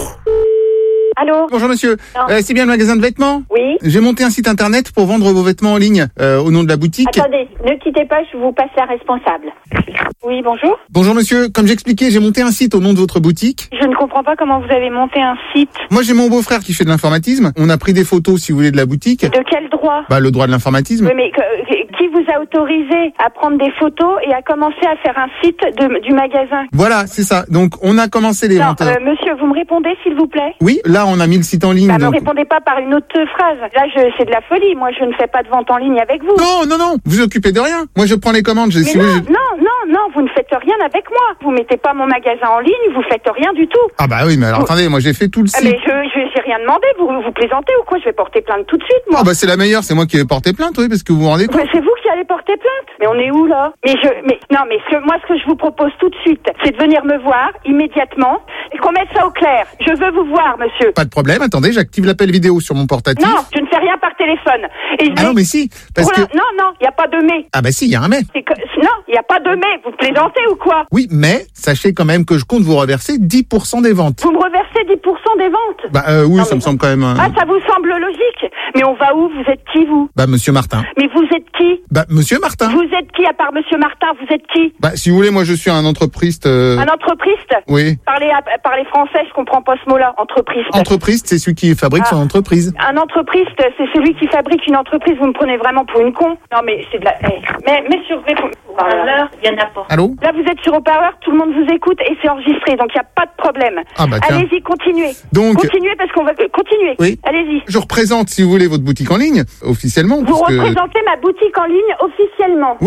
Allô? Bonjour monsieur, Non. Euh, c'est bien le magasin de vêtements? Oui. J'ai monté un site internet pour vendre vos vêtements en ligne euh, au nom de la boutique. Attendez, ne quittez pas, je vous passe la responsable. Oui, bonjour. Bonjour monsieur, comme j'expliquais, j'ai monté un site au nom de votre boutique. Je ne comprends pas comment vous avez monté un site. Moi j'ai mon beau-frère qui fait de l'informatisme. On a pris des photos, si vous voulez, de la boutique. De quel droit? Bah le droit de l'informatisme. Oui, mais que- qui vous a autorisé à prendre des photos et à commencer à faire un site de- du magasin? Voilà, c'est ça. Donc on a commencé les Non, ventes. euh, monsieur, vous me répondez, s'il vous plaît? Oui, là on a mis le site en ligne. Bah, me donc- répondez pas par une autre phrase. Là, je, c'est de la folie. Moi, je ne fais pas de vente en ligne avec vous. Non, non, non, vous vous occupez de rien. Moi je prends les commandes. Je, Mais si non, vous voulez, je- non, non, non, vous ne faites rien avec moi. Vous mettez pas mon magasin en ligne, vous faites rien du tout. Ah bah oui, mais alors Vous- attendez, moi j'ai fait tout le Ah, site. mais je, je j'ai rien demandé. Vous vous plaisantez ou quoi? Je vais porter plainte tout de suite, moi. Ah bah c'est la meilleure, c'est moi qui vais porter plainte, oui, parce que vous vous rendez compte. Ouais, c'est vous qui allez porter plainte. Mais on est où là? Mais je, mais non, mais ce, moi ce que je vous propose tout de suite, c'est de venir me voir immédiatement et qu'on mette ça au clair. Je veux vous voir, monsieur. Pas de problème, attendez, j'active l'appel vidéo sur mon portatif. Non, je ne fais rien par téléphone. Et je Ah vais- non, mais si, parce Pour que... la- Non, non, il n'y a pas de mais. Ah bah si, il y a un mais. C'est que... Non, il n'y a pas de mais. Vous plaisantez ou quoi? Oui, mais sachez quand même que je compte vous reverser dix pour cent des ventes. Vous me reversez dix pour cent des ventes. Bah euh, oui, Non, ça mais- me semble quand même... euh, Ah, ça vous semble logique. Mais on va où? Vous êtes qui, vous? Bah monsieur Martin. Mais vous êtes qui? Bah monsieur Martin. Vous êtes qui à part monsieur Martin? Vous êtes qui? Bah si vous voulez, moi je suis un entreprise... euh, Un entreprise? Oui. Parlez, à- parlez français, je comprends pas ce mot-là. Entreprise. Entreprise, c'est celui qui fabrique Ah. son entreprise. Un entreprise, c'est celui qui fabrique une entreprise. Vous me prenez vraiment pour une con? Non, mais c'est de la. Eh, Mais, mais sur haut-parleur, il y en a pas. Allô? Là, vous êtes sur haut-parleur, tout le monde vous écoute et c'est enregistré, donc il n'y a pas de problème. Ah bah tiens. Allez-y, continuez. Donc- Continuez parce qu'on va. euh, Continuez. Oui. Allez-y. Je représente, si vous voulez, votre boutique en ligne, officiellement. Vous puisque- représentez ma boutique en ligne officiellement.